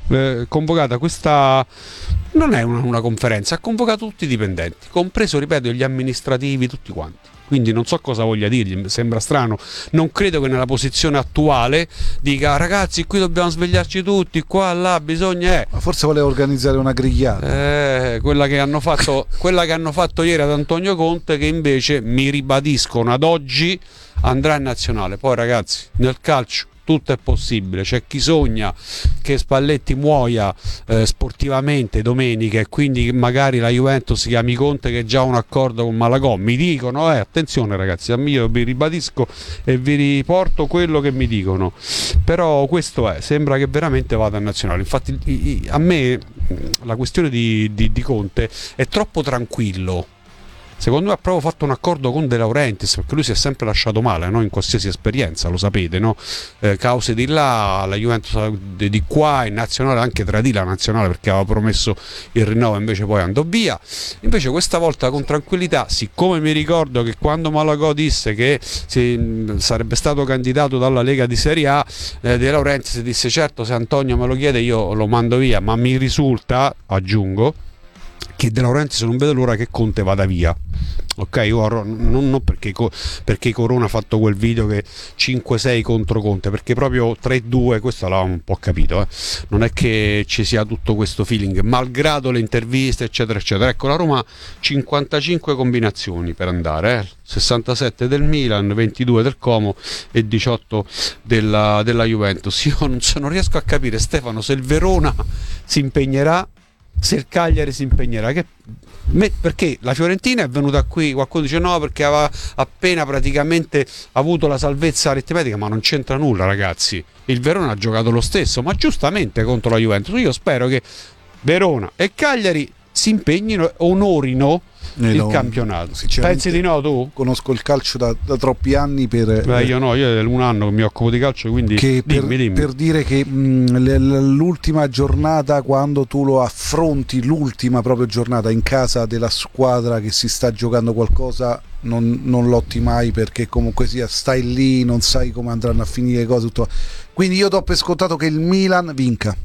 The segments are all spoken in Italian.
convocata questa, non è una conferenza, ha convocato tutti i dipendenti, compreso, ripeto, gli amministrativi, tutti quanti. Quindi non so cosa voglia dirgli, mi sembra strano. Non credo che nella posizione attuale dica ragazzi qui dobbiamo svegliarci tutti, qua, là, bisogna... Ma forse voleva organizzare una grigliata. Quella che hanno fatto ieri ad Antonio Conte, che invece, mi ribadiscono, ad oggi andrà in nazionale. Poi ragazzi, nel calcio tutto è possibile, c'è chi sogna che Spalletti muoia sportivamente domenica e quindi magari la Juventus si chiami Conte che ha già un accordo con Malagò. Mi dicono, attenzione ragazzi, io vi ribadisco e vi riporto quello che mi dicono, però questo sembra che veramente vada in nazionale. Infatti a me la questione di Conte è troppo tranquillo. Secondo me ha proprio fatto un accordo con De Laurentiis, perché lui si è sempre lasciato male, no? In qualsiasi esperienza, lo sapete, no? Cause di là, la Juventus di qua, in nazionale anche tradì la nazionale perché aveva promesso il rinnovo, invece poi andò via. Invece questa volta con tranquillità, siccome mi ricordo che quando Malagò disse che sarebbe stato candidato dalla Lega di Serie A, De Laurentiis disse certo, se Antonio me lo chiede io lo mando via, ma mi risulta, aggiungo, che De Laurentiis non vede l'ora che Conte vada via. Ok, non perché Corona ha fatto quel video che 5-6 contro Conte, perché proprio 3-2 questo l'avevamo un po' capito, non è che ci sia tutto questo feeling, malgrado le interviste eccetera eccetera. Ecco, la Roma 55 combinazioni per andare, 67 del Milan, 22 del Como e 18 della Juventus. Io non riesco a capire, Stefano, se il Verona si impegnerà, se il Cagliari si impegnerà, perché la Fiorentina è venuta qui, qualcuno dice no perché aveva appena praticamente avuto la salvezza aritmetica, ma non c'entra nulla ragazzi, il Verona ha giocato lo stesso, ma giustamente contro la Juventus. Io spero che Verona e Cagliari si impegnino, onorino il campionato. Pensi di no tu? Conosco il calcio da troppi anni io è un anno che mi occupo di calcio, quindi dimmi. Per dire che l'ultima giornata, quando tu lo affronti, l'ultima proprio giornata in casa della squadra che si sta giocando qualcosa, non lotti mai, perché comunque sia stai lì, non sai come andranno a finire le cose, tutto. Quindi io do per scontato che il Milan vinca.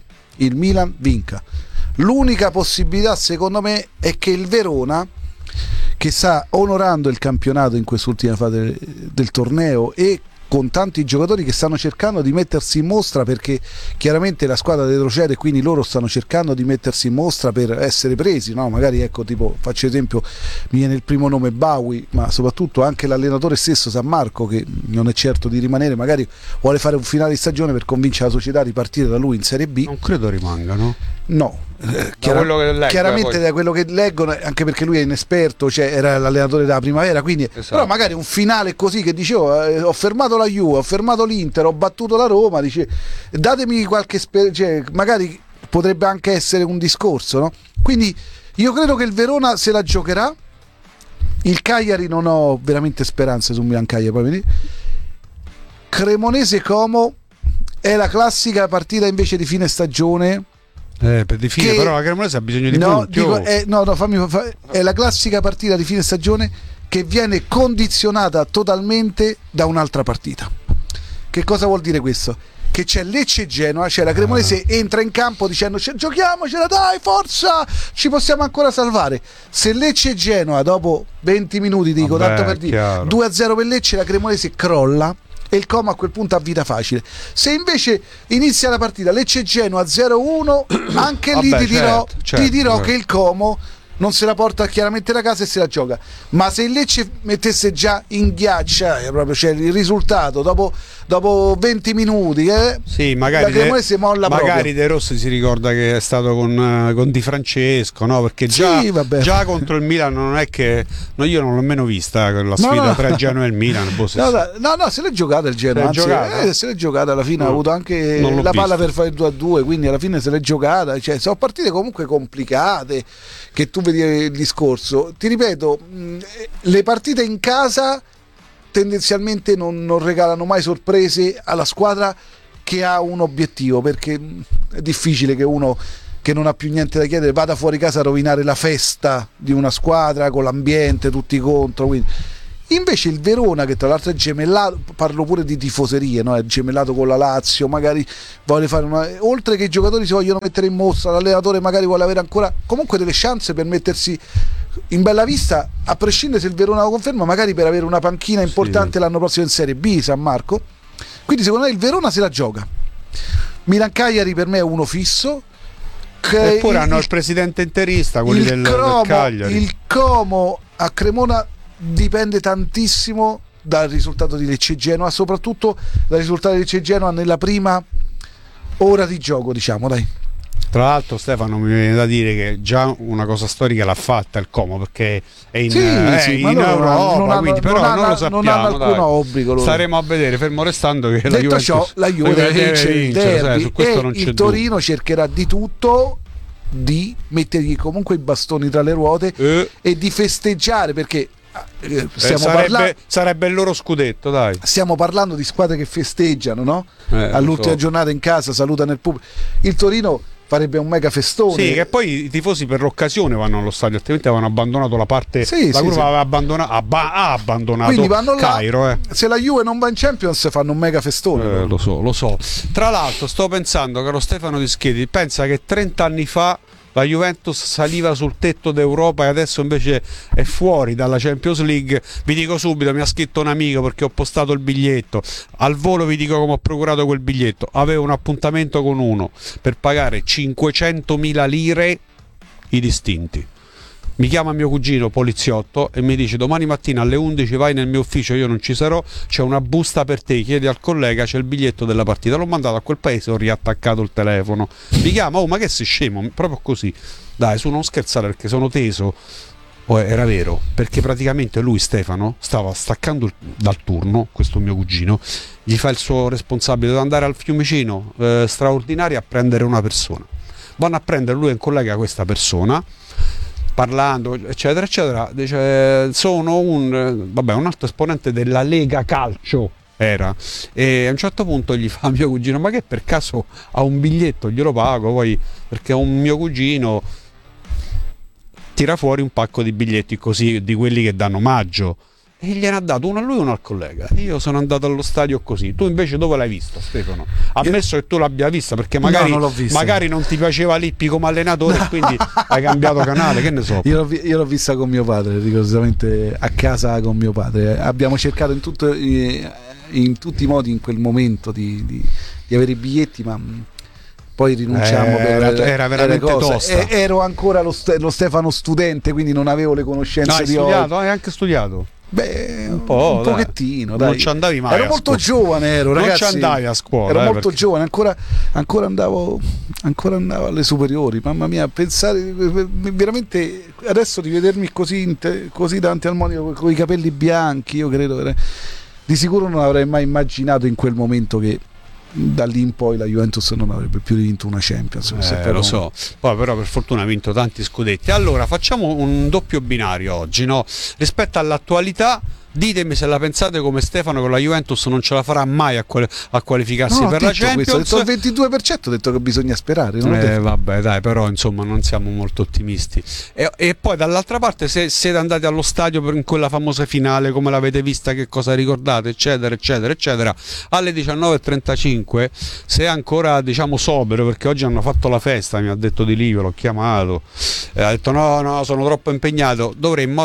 L'unica possibilità secondo me è che il Verona, che sta onorando il campionato in quest'ultima fase del torneo e con tanti giocatori che stanno cercando di mettersi in mostra, perché chiaramente la squadra retrocede, quindi loro stanno cercando di mettersi in mostra per essere presi, no? Magari ecco, tipo, faccio esempio, mi viene il primo nome Bawi, ma soprattutto anche l'allenatore stesso San Marco, che non è certo di rimanere, magari vuole fare un finale di stagione per convincere la società a ripartire da lui in Serie B. Non credo rimangano. No, chiaramente da quello che leggono, anche perché lui è inesperto, cioè era l'allenatore della primavera, quindi esatto. Però magari un finale così che dicevo, ho fermato la Juve, ho fermato l'Inter, ho battuto la Roma, dice datemi qualche cioè, magari potrebbe anche essere un discorso, no? Quindi io credo che il Verona se la giocherà, il Cagliari non ho veramente speranze su Milan Cagliari, proprio. Cremonese Como è la classica partita invece di fine stagione. Per di fine, però la Cremonese ha bisogno di punti. È la classica partita di fine stagione che viene condizionata totalmente da un'altra partita. Che cosa vuol dire questo? Che c'è Lecce e Genoa, cioè la Cremonese entra in campo dicendo giochiamocela, dai, forza, ci possiamo ancora salvare. Se Lecce e Genoa dopo 20 minuti, tanto per dire 2-0 per Lecce, la Cremonese crolla e il Como a quel punto ha vita facile. Se invece inizia la partita Lecce-Genoa 0-1, anche lì ti dirò che il Como non se la porta chiaramente da casa e se la gioca. Ma se il Lecce mettesse già in ghiaccia proprio, cioè il risultato dopo 20 minuti, sì, magari la Cremonese molla magari proprio. De Rossi si ricorda che è stato con Di Francesco, no? Perché già contro il Milan non è che io non l'ho nemmeno vista la sfida tra il Genoa e il Milan. No, se l'è giocata il Genoa, se l'è giocata alla fine, ha avuto anche la palla per fare il 2-2, quindi alla fine se l'è giocata, cioè sono partite comunque complicate, che tu vedi il discorso. Ti ripeto, le partite in casa tendenzialmente non regalano mai sorprese alla squadra che ha un obiettivo, perché è difficile che uno che non ha più niente da chiedere vada fuori casa a rovinare la festa di una squadra con l'ambiente tutti contro, quindi Invece il Verona, che tra l'altro è gemellato, parlo pure di tifoserie, no? È gemellato con la Lazio, magari vuole fare oltre che i giocatori si vogliono mettere in mostra, l'allenatore magari vuole avere ancora comunque delle chance per mettersi in bella vista, a prescindere se il Verona lo conferma, magari per avere una panchina importante l'anno prossimo in Serie B, San Marco. Quindi secondo me il Verona se la gioca. Milan Cagliari per me è uno fisso. Eppure hanno il presidente interista, quelli del Cagliari. Il Como a Cremona dipende tantissimo dal risultato di Lecce Genoa, soprattutto dal risultato di Lecce Genoa nella prima ora di gioco, diciamo, dai. Tra l'altro, Stefano, mi viene da dire che già una cosa storica l'ha fatta il Como, perché è in Europa, quindi però non lo sappiamo, non hanno alcun obbligo loro. Staremo a vedere, fermo restando che detto la Juventus, ciò, la Juve deve vincere il derby, su questo non c'è il Torino cercherà di tutto di mettergli comunque i bastoni tra le ruote e di festeggiare, perché sarebbe il loro scudetto, dai. Stiamo parlando di squadre che festeggiano, no? All'ultima giornata in casa, salutano il pubblico. Il Torino farebbe un mega festone. Sì, che poi i tifosi per l'occasione vanno allo stadio, altrimenti avevano abbandonato la parte. La curva aveva abbandonato. Quindi vanno là. Cairo. Se la Juve non va in Champions fanno un mega festone. Lo so. Tra l'altro sto pensando, caro Stefano Dischietti, pensa che 30 anni fa la Juventus saliva sul tetto d'Europa e adesso invece è fuori dalla Champions League. Vi dico subito, mi ha scritto un amico perché ho postato il biglietto. Al volo vi dico come ho procurato quel biglietto. Avevo un appuntamento con uno per pagare 500.000 lire i distinti. Mi chiama mio cugino poliziotto e mi dice: domani mattina alle 11 vai nel mio ufficio, io non ci sarò, c'è una busta per te, chiedi al collega, c'è il biglietto della partita. L'ho mandato a quel paese, ho riattaccato il telefono, mi chiama: oh, ma che sei scemo? Proprio così, dai, su, non scherzare, perché sono teso. Era vero, perché praticamente lui, Stefano, stava staccando dal turno, questo mio cugino, gli fa il suo responsabile, deve andare al Fiumicino straordinario a prendere una persona. Vanno a prendere, lui e un collega, questa persona, parlando eccetera eccetera, dice: sono un altro esponente della Lega Calcio era, e a un certo punto gli fa mio cugino: ma che per caso ha un biglietto? Glielo pago poi, perché un mio cugino tira fuori un pacco di biglietti così, di quelli che danno omaggio, e gliene ha dato uno a lui e uno al collega. Io sono andato allo stadio così. Tu invece dove l'hai vista, Stefano? Ammesso che tu l'abbia vista, perché magari non ti piaceva Lippi come allenatore, no. Quindi hai cambiaato canale, che ne so. Io l'ho vista con mio padre, rigorosamente a casa con mio padre. Abbiamo cercato in tutti i modi in quel momento di avere i biglietti, ma poi rinunciamo era veramente tosta. Ero ancora lo Stefano studente, quindi non avevo le conoscenze di oggi. Hai anche studiato? Beh, un pochettino, dai. Non ci andavi mai. Ero molto giovane, ragazzi. Non ci andavi a scuola. Ero molto giovane, ancora andavo alle superiori. Mamma mia, pensare veramente adesso di vedermi così davanti al monitor con i capelli bianchi, io credo di sicuro non avrei mai immaginato in quel momento che da lì in poi la Juventus non avrebbe più vinto una Champions. Lo so, poi però per fortuna ha vinto tanti scudetti. Allora facciamo un doppio binario oggi, no? Rispetto all'attualità, ditemi se la pensate come Stefano, che la Juventus non ce la farà mai a qualificarsi per la Champions. Ho detto il 22%, ho detto che bisogna sperare, vabbè, dai, però insomma non siamo molto ottimisti. E poi dall'altra parte, se siete andati allo stadio in quella famosa finale, come l'avete vista, che cosa ricordate, eccetera eccetera eccetera, alle 19:35, se è ancora diciamo sobrio, perché oggi hanno fatto la festa, mi ha detto Di Livio, l'ho chiamato, ha detto no, sono troppo impegnato, dovremmo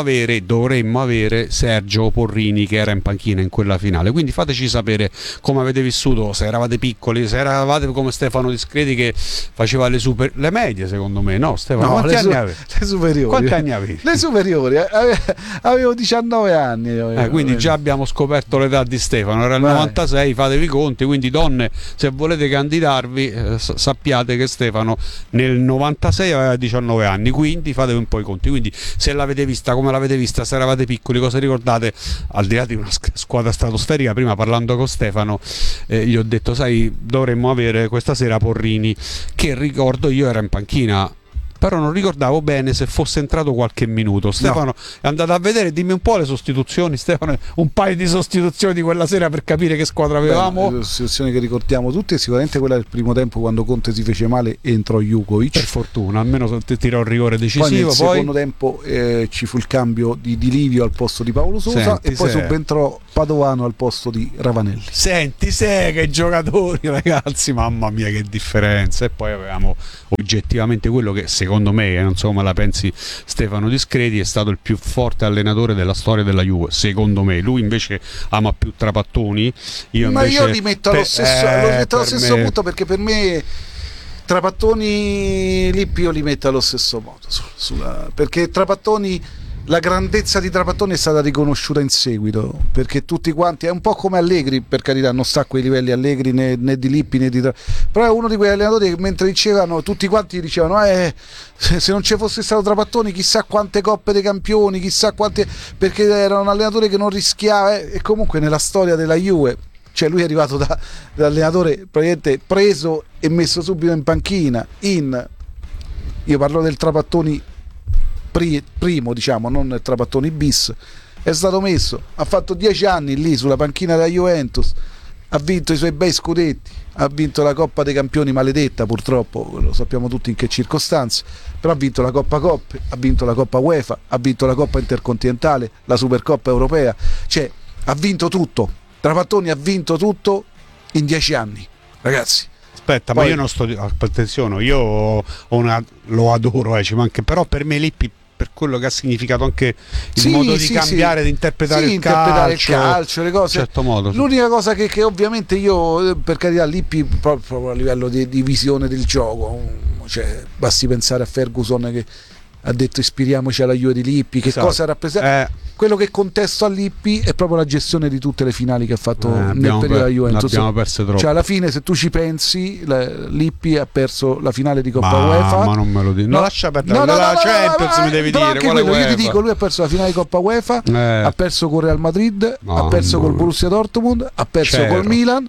avere Sergio Porrini, che era in panchina in quella finale. Quindi fateci sapere come avete vissuto, se eravate piccoli, se eravate come Stefano Discreti che faceva le medie, secondo me, no Stefano? Quanti anni avevi? Le superiori. Quanti anni avevi? Le superiori, avevo 19 anni. Quindi già abbiamo scoperto l'età di Stefano, era il 96, fatevi i conti. Quindi donne, se volete candidarvi, sappiate che Stefano nel 96 aveva 19 anni, quindi fatevi un po' i conti. Quindi se l'avete vista, come l'avete vista, se eravate piccoli, cosa ricordate, al di là di una squadra stratosferica. Prima parlando con Stefano gli ho detto: sai, dovremmo avere questa sera Porrini, che ricordo io era in panchina, però non ricordavo bene se fosse entrato qualche minuto. Stefano è andato a vedere, dimmi un po' le sostituzioni, Stefano, un paio di sostituzioni di quella sera per capire che squadra avevamo. Le sostituzioni che ricordiamo tutte, sicuramente quella del primo tempo quando Conte si fece male entrò Jukovic, per fortuna, almeno tirò il rigore decisivo. Poi nel secondo tempo ci fu il cambio di Livio al posto di Paolo Sousa, e poi subentrò Padovano al posto di Ravanelli. Senti, che giocatori, ragazzi, mamma mia che differenza. E poi avevamo oggettivamente quello che secondo me, non so come la pensi Stefano Discreti, è stato il più forte allenatore della storia della Juve, secondo me. Lui invece ama più Trapattoni, ma io li metto allo stesso punto, perché per me Trapattoni Lippi io li metto allo stesso modo perché Trapattoni, la grandezza di Trapattoni è stata riconosciuta in seguito, perché tutti quanti, è un po' come Allegri, per carità non sta a quei livelli Allegri né di Lippi né di però è uno di quegli allenatori che mentre dicevano, tutti quanti dicevano se non ci fosse stato Trapattoni chissà quante coppe dei campioni, chissà quante, perché era un allenatore che non rischiava, e comunque nella storia della Juve, cioè lui è arrivato da allenatore praticamente preso e messo subito in panchina. Io parlo del Trapattoni primo, diciamo, non il Trapattoni bis. È stato messo, ha fatto 10 anni lì sulla panchina della Juventus, ha vinto i suoi bei scudetti, ha vinto la Coppa dei Campioni maledetta, purtroppo lo sappiamo tutti in che circostanze, però ha vinto la Coppa Coppe, ha vinto la Coppa UEFA, ha vinto la Coppa Intercontinentale, la Supercoppa Europea, cioè ha vinto tutto. Trapattoni ha vinto tutto in 10 anni, ragazzi. Aspetta, poi, ma io non sto, attenzione, io lo adoro, ci manca, però per me Lippi, per quello che ha significato anche il modo di cambiare, di interpretare il calcio, le cose. Certo modo. L'unica cosa che ovviamente io, per carità, Lippi proprio a livello di visione del gioco, cioè basti pensare a Ferguson che ha detto ispiriamoci alla Juve di Lippi, che cosa rappresenta. Quello che contesto a Lippi è proprio la gestione di tutte le finali che ha fatto nel periodo della Juventus. Abbiamo perso troppo. Cioè alla fine, se tu ci pensi, Lippi ha perso la finale di Coppa UEFA. Ma non me lo dico. No, lascia perdere la Champions, mi devi dire. Io ti dico, lui ha perso la finale di Coppa UEFA, ha perso con Real Madrid, ha perso col Borussia Dortmund, ha perso col Milan.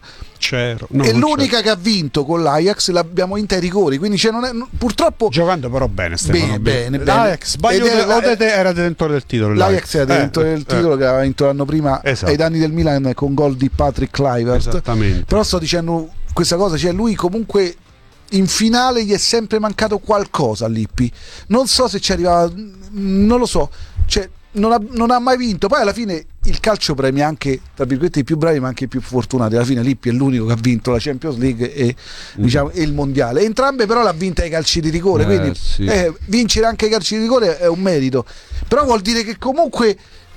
E l'unica che ha vinto con l'Ajax l'abbiamo vinta ai rigori, quindi purtroppo giocando però bene Stefano, bene. L'Ajax era detentore del titolo. L'Ajax era detentore del titolo, che aveva vinto l'anno prima ai danni del Milan con gol di Patrick Kluivert. Esattamente. Però sto dicendo questa cosa, cioè lui comunque in finale gli è sempre mancato qualcosa a Lippi, non so se ci arrivava, non lo so, cioè non ha mai vinto. Poi alla fine il calcio premia anche, tra virgolette, i più bravi ma anche i più fortunati. Alla fine Lippi è l'unico che ha vinto la Champions League e diciamo e il mondiale, entrambe però l'ha vinta ai calci di rigore, quindi vincere anche ai calci di rigore è un merito, però vuol dire che comunque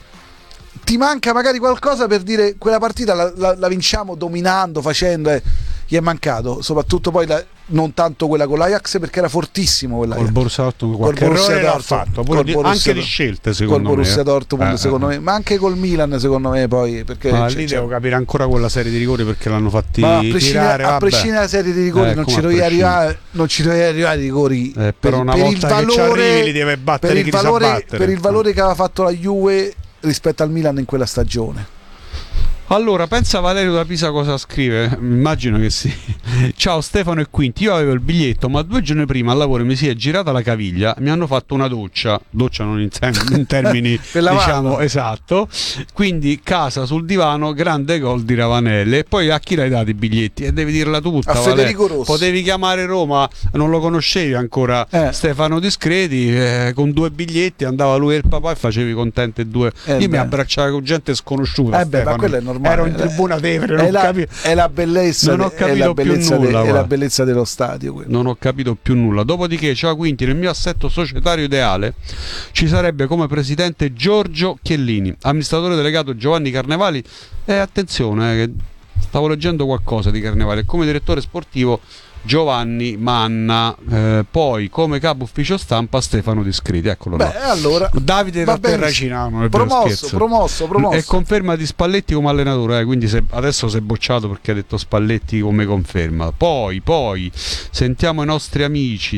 ti manca magari qualcosa per dire quella partita la vinciamo dominando, facendo, gli è mancato soprattutto poi non tanto quella con l'Ajax, perché era fortissimo quella col Borussia Dortmund, qualche errore l'ha fatto anche di scelte secondo me, col Borussia Dortmund secondo me, ma anche col Milan secondo me, poi perché lì devo capire ancora quella serie di rigori perché l'hanno fatti tirare, a prescindere dalla serie di rigori non ci dovevi arrivare ai rigori, però una volta che ci arrivi li deve battere chi sa battere, per il valore che aveva fatto la Juve rispetto al Milan in quella stagione. Allora, pensa Valerio da Pisa cosa scrive, immagino che sì. Ciao Stefano e Quinti, io avevo il biglietto ma 2 giorni prima al lavoro mi si è girata la caviglia, mi hanno fatto una doccia non in termini diciamo esatto, quindi casa sul divano, grande gol di Ravanelli. E poi a chi l'hai dato i biglietti? E devi dirla tutta, a Federico Rossi. Potevi chiamare Roma, non lo conoscevi ancora, Stefano Discreti, con 2 biglietti andava lui e il papà e facevi contente 2. Io mi abbracciavo con gente sconosciuta, ma quello è normale. Ero in tribuna Tevere, è la bellezza, non ho capito più nulla, è la bellezza dello stadio quello. Non ho capito più nulla. Dopodiché, ciao Quinti, nel mio assetto societario ideale ci sarebbe come presidente Giorgio Chiellini, amministratore delegato Giovanni Carnevali e attenzione che stavo leggendo qualcosa di Carnevali, come direttore sportivo Giovanni Manna, poi come capo ufficio stampa Stefano Discreti, eccolo là. Allora Davide da Terracinano, promosso e conferma di Spalletti come allenatore, quindi adesso si è bocciato perché ha detto Spalletti come conferma. Poi sentiamo i nostri amici,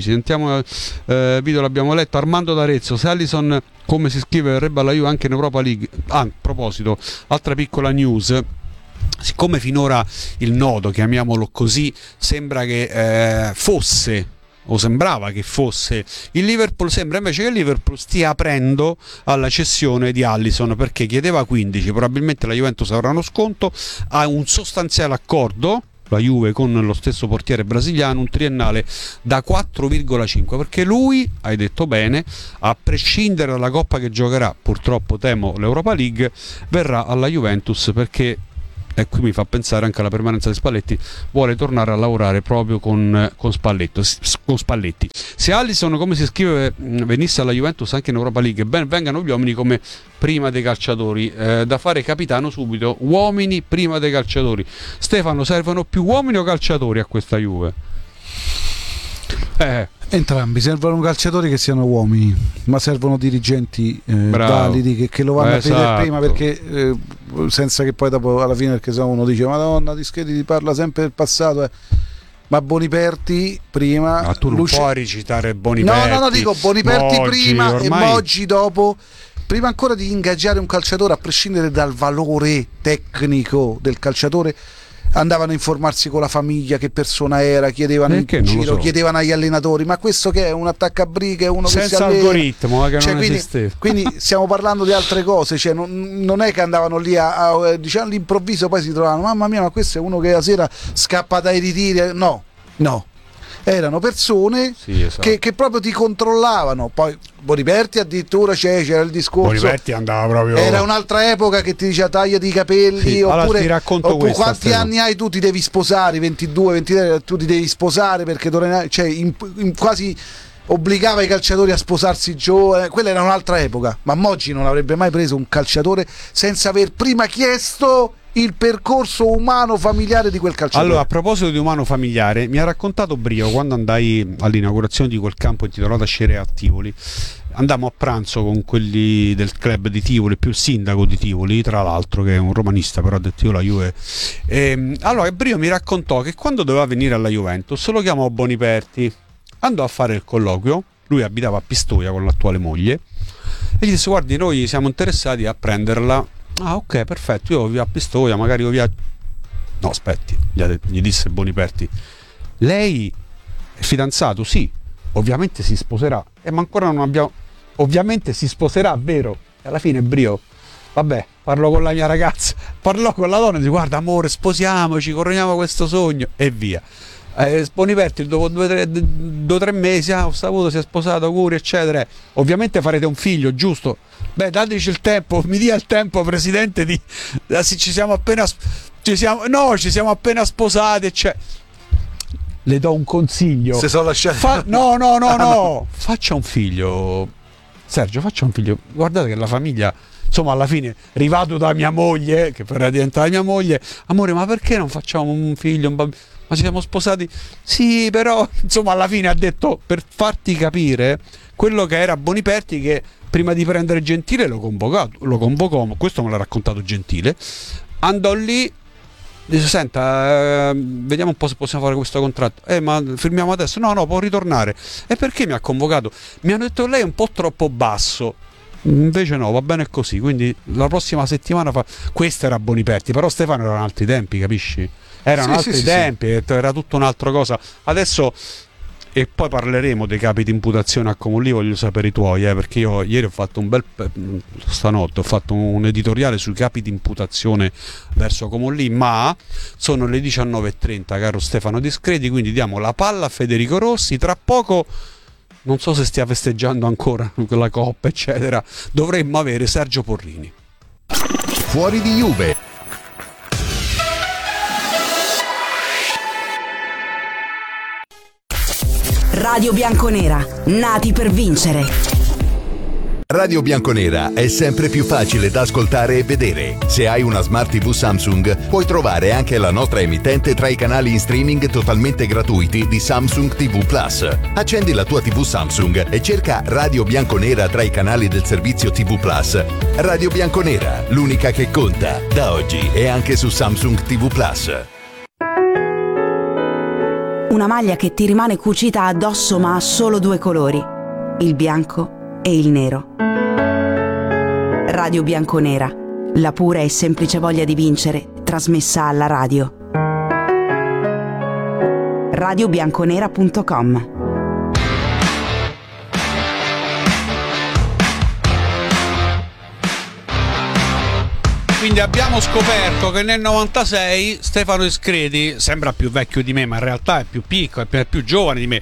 video l'abbiamo letto, Armando D'Arezzo, se Alisson come si scrive verrebbe alla Juve anche in Europa League. A proposito, altra piccola news, siccome finora il nodo, chiamiamolo così, sembra che fosse o sembrava che fosse il Liverpool, sembra invece che il Liverpool stia aprendo alla cessione di Alisson, perché chiedeva 15, probabilmente la Juventus avrà uno sconto, ha un sostanziale accordo la Juve con lo stesso portiere brasiliano, un triennale da 4,5, perché lui, hai detto bene, a prescindere dalla coppa che giocherà, purtroppo temo l'Europa League, verrà alla Juventus perché, e qui mi fa pensare anche alla permanenza di Spalletti, vuole tornare a lavorare proprio con Spalletti. Se Alisson, come si scrive, venisse alla Juventus anche in Europa League, ben vengano gli uomini come prima dei calciatori, da fare capitano subito, uomini prima dei calciatori. Stefano, servono più uomini o calciatori a questa Juve? Entrambi, servono calciatori che siano uomini, ma servono dirigenti validi che lo vanno a vedere prima, perché senza che poi dopo alla fine, perché se uno dice Madonna, Dischetti parla sempre del passato, ma Boniperti prima. Ma tu non puoi recitare Boniperti. No, dico Boniperti Moggi, prima ormai... e Moggi dopo. Prima ancora di ingaggiare un calciatore, a prescindere dal valore tecnico del calciatore, andavano a informarsi con la famiglia che persona era, chiedevano in giro, chiedevano agli allenatori, ma questo che è un attaccabrighe, uno senza che si allena, algoritmo, che non esisteva. quindi stiamo parlando di altre cose, cioè non è che andavano lì diciamo all'improvviso, poi si trovavano mamma mia, ma questo è uno che la sera scappa dai ritiri. No, erano persone esatto. che proprio ti controllavano. Poi Boniperti addirittura c'era il discorso, Boniperti andava proprio, era un'altra epoca che ti diceva tagliati i capelli, oppure ti racconto oppure quanti anni hai, tu ti devi sposare, 22, 23, tu ti devi sposare perché quasi obbligava i calciatori a sposarsi giovane. Quella era un'altra epoca, ma Moggi non avrebbe mai preso un calciatore senza aver prima chiesto il percorso umano familiare di quel calciatore. Allora, a proposito di umano familiare, mi ha raccontato Brio quando andai all'inaugurazione di quel campo intitolato Scerea a Tivoli. Andammo a pranzo con quelli del club di Tivoli, più il sindaco di Tivoli, tra l'altro, che è un romanista, però ha detto io la Juve. Allora Brio mi raccontò che quando doveva venire alla Juventus lo chiamò Boniperti, andò a fare il colloquio, lui abitava a Pistoia con l'attuale moglie, e gli disse guardi, noi siamo interessati a prenderla. Ah, ok, perfetto, io via a Pistoia, magari via. No, aspetti, gli disse Boniperti, lei è fidanzato? Sì, ovviamente si sposerà, ma ancora non abbiamo. Ovviamente si sposerà, vero? E alla fine Brio, vabbè, parlo con la mia ragazza, parlò con la donna e dice guarda amore, sposiamoci, corriamo questo sogno, e via. Boniperti dopo 2 o 3 mesi ho saputo, si è sposato, auguri eccetera, ovviamente farete un figlio, giusto? Beh, dateci il tempo, mi dia il tempo presidente ci siamo appena sposati, cioè. Le do un consiglio, se sono lasciati no, faccia un figlio, Sergio, faccia un figlio, guardate che la famiglia, insomma, alla fine, arrivato da mia moglie, che verrà diventare mia moglie, amore, ma perché non facciamo un figlio, un bambino? Ma ci siamo sposati? Sì, però, insomma, alla fine ha detto, per farti capire quello che era Boniperti, che prima di prendere Gentile lo convocò, questo me l'ha raccontato Gentile, andò lì, dice senta, vediamo un po' se possiamo fare questo contratto, ma firmiamo adesso? No, può ritornare. E perché mi ha convocato? Mi hanno detto lei è un po' troppo basso. Invece no, va bene così, quindi la prossima settimana questo era Boniperti, però Stefano erano altri tempi, capisci? Erano altri tempi, era tutta un'altra cosa. Adesso, e poi parleremo dei capi di imputazione a Comolli, voglio sapere i tuoi, perché io ieri ho fatto stanotte ho fatto un editoriale sui capi di imputazione verso Comolli, ma sono le 19:30, caro Stefano Discreti, quindi diamo la palla a Federico Rossi. Tra poco, non so se stia festeggiando ancora quella coppa eccetera, dovremmo avere Sergio Porrini. Fuori di Juve. Radio Bianconera, nati per vincere. Radio Bianconera è sempre più facile da ascoltare e vedere. Se hai una Smart TV Samsung, puoi trovare anche la nostra emittente tra i canali in streaming totalmente gratuiti di Samsung TV Plus. Accendi la tua TV Samsung e cerca Radio Bianconera tra i canali del servizio TV Plus. Radio Bianconera, l'unica che conta, da oggi e anche su Samsung TV Plus. Una maglia che ti rimane cucita addosso ma ha solo 2 colori, il bianco e il nero. Radio Bianconera, la pura e semplice voglia di vincere, trasmessa alla radio. radiobianconera.com. Quindi abbiamo scoperto che nel 96 Stefano Discreti, sembra più vecchio di me, ma in realtà è più piccolo, è più giovane di me,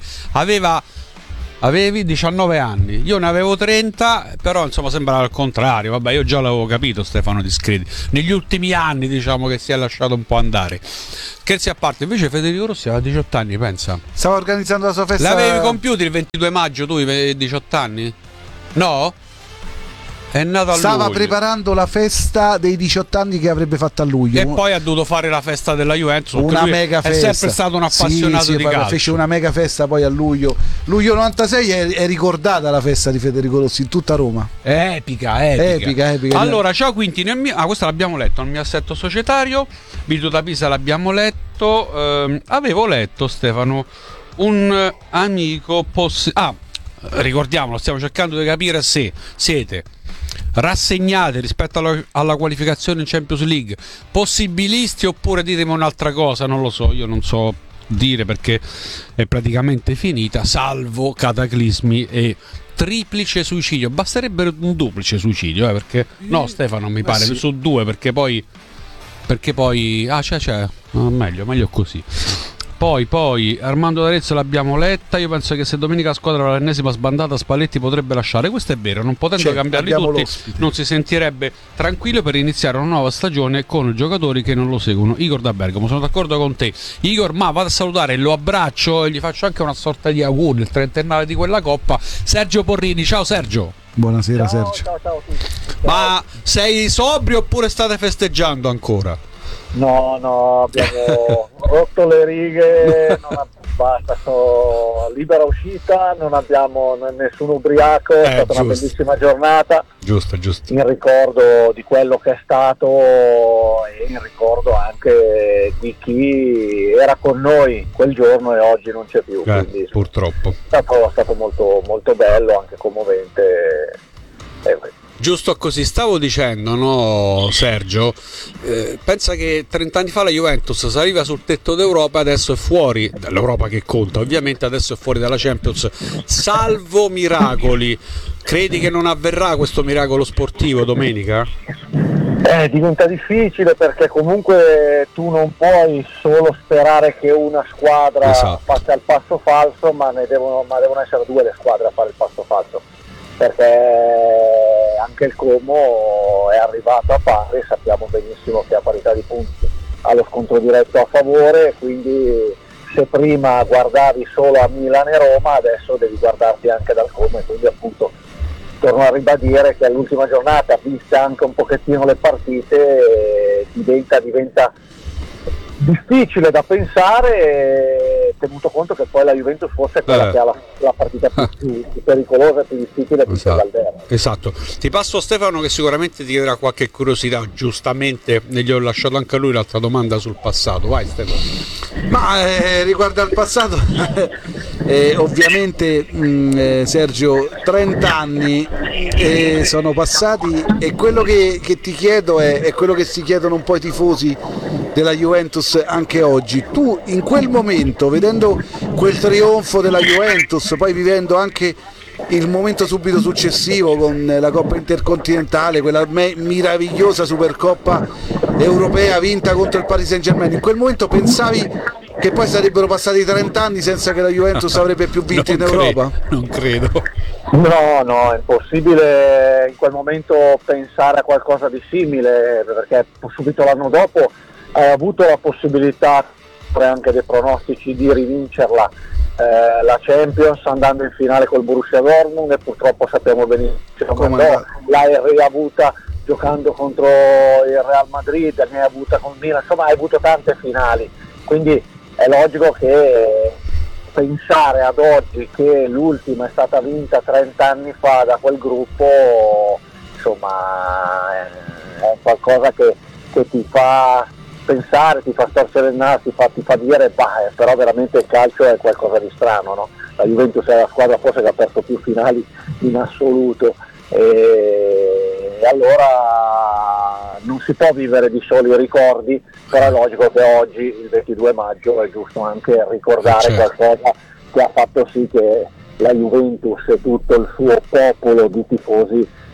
avevi 19 anni, io ne avevo 30, però insomma sembra al contrario. Vabbè, io già l'avevo capito Stefano Discreti. Negli ultimi anni diciamo che si è lasciato un po' andare. Scherzi a parte, invece Federico Rossi aveva 18 anni, pensa. Stava organizzando la sua festa. L'avevi compiuto il 22 maggio tu, 18 anni? No? È nato a Stava luglio. preparando la festa dei 18 anni che avrebbe fatto a luglio. E poi ha dovuto fare la festa della Juventus. Una mega festa. È sempre stato un appassionato di calcio. Fece una mega festa poi a luglio. Luglio 96 è ricordata la festa di Federico Rossi in tutta Roma. Epica. Allora, ciao Quinti, questo l'abbiamo letto nel mio assetto societario. Video da Pisa l'abbiamo letto. Avevo letto, Stefano, un amico ricordiamolo, stiamo cercando di capire se siete rassegnate rispetto alla qualificazione in Champions League, possibilisti, oppure ditemi un'altra cosa, non lo so, io non so dire perché è praticamente finita, salvo cataclismi e triplice suicidio. Basterebbe un duplice suicidio, perché no, Stefano, mi pare, sì. Su due, perché poi c'è meglio così. Poi Armando D'Arezzo l'abbiamo letta. Io penso che se domenica la squadra avrà l'ennesima sbandata, Spalletti potrebbe lasciare. Questo è vero, non potendo cambiarli tutti l'ospite. Non si sentirebbe tranquillo per iniziare una nuova stagione con giocatori che non lo seguono. Igor da Bergamo, sono d'accordo con te Igor, ma vado a salutare, lo abbraccio e gli faccio anche una sorta di auguri, il trentennale di quella coppa, Sergio Porrini. Ciao Sergio. Buonasera Sergio. Ciao a tutti. Ma sei sobrio oppure state festeggiando ancora? No, abbiamo rotto le righe, basta, libera uscita, non abbiamo nessun ubriaco, è stata una bellissima giornata. Giusto. In ricordo di quello che è stato e in ricordo anche di chi era con noi quel giorno e oggi non c'è più. Quindi, purtroppo. È stato molto, molto bello, anche commovente. Giusto così, stavo dicendo, no Sergio, pensa che 30 anni fa la Juventus saliva sul tetto d'Europa, adesso è fuori, dall'Europa che conta, ovviamente adesso è fuori dalla Champions, salvo miracoli. Credi che non avverrà questo miracolo sportivo domenica? Diventa difficile, perché comunque tu non puoi solo sperare che una squadra faccia il passo falso, ma devono essere due le squadre a fare il passo falso, perché anche il Como è arrivato a pari, sappiamo benissimo che a parità di punti ha lo scontro diretto a favore, quindi se prima guardavi solo a Milan e Roma, adesso devi guardarti anche dal Como, e quindi appunto torno a ribadire che all'ultima giornata, viste anche un pochettino le partite, diventa difficile da pensare, tenuto conto che poi la Juventus forse è quella che ha la partita più pericolosa e più difficile di Caldera. Esatto. Ti passo Stefano, che sicuramente ti chiederà qualche curiosità, giustamente gli ho lasciato anche a lui l'altra domanda sul passato. Vai Stefano. Ma riguardo al passato ovviamente Sergio, 30 anni sono passati, e quello che ti chiedo è quello che si chiedono un po' i tifosi della Juventus anche oggi. Tu in quel momento, vedendo quel trionfo della Juventus, poi vivendo anche il momento subito successivo con la Coppa Intercontinentale, quella meravigliosa Supercoppa europea vinta contro il Paris Saint-Germain, in quel momento pensavi che poi sarebbero passati 30 anni senza che la Juventus avrebbe più vinto in Europa? Non credo. No, è impossibile in quel momento pensare a qualcosa di simile, perché subito l'anno dopo hai avuto la possibilità, anche dei pronostici, di rivincerla la Champions andando in finale col Borussia Dortmund, e purtroppo sappiamo benissimo che l'hai riavuta giocando contro il Real Madrid, ne hai avuta con Milan, insomma hai avuto tante finali, quindi è logico che pensare ad oggi che l'ultima è stata vinta 30 anni fa da quel gruppo, insomma è qualcosa che ti fa pensare, ti fa storcere il naso, ti fa dire però veramente il calcio è qualcosa di strano, no? La Juventus è la squadra forse che ha perso più finali in assoluto, e allora non si può vivere di soli ricordi, però è logico che oggi, il 22 maggio, è giusto anche ricordare qualcosa che ha fatto sì che la Juventus e tutto il suo popolo di tifosi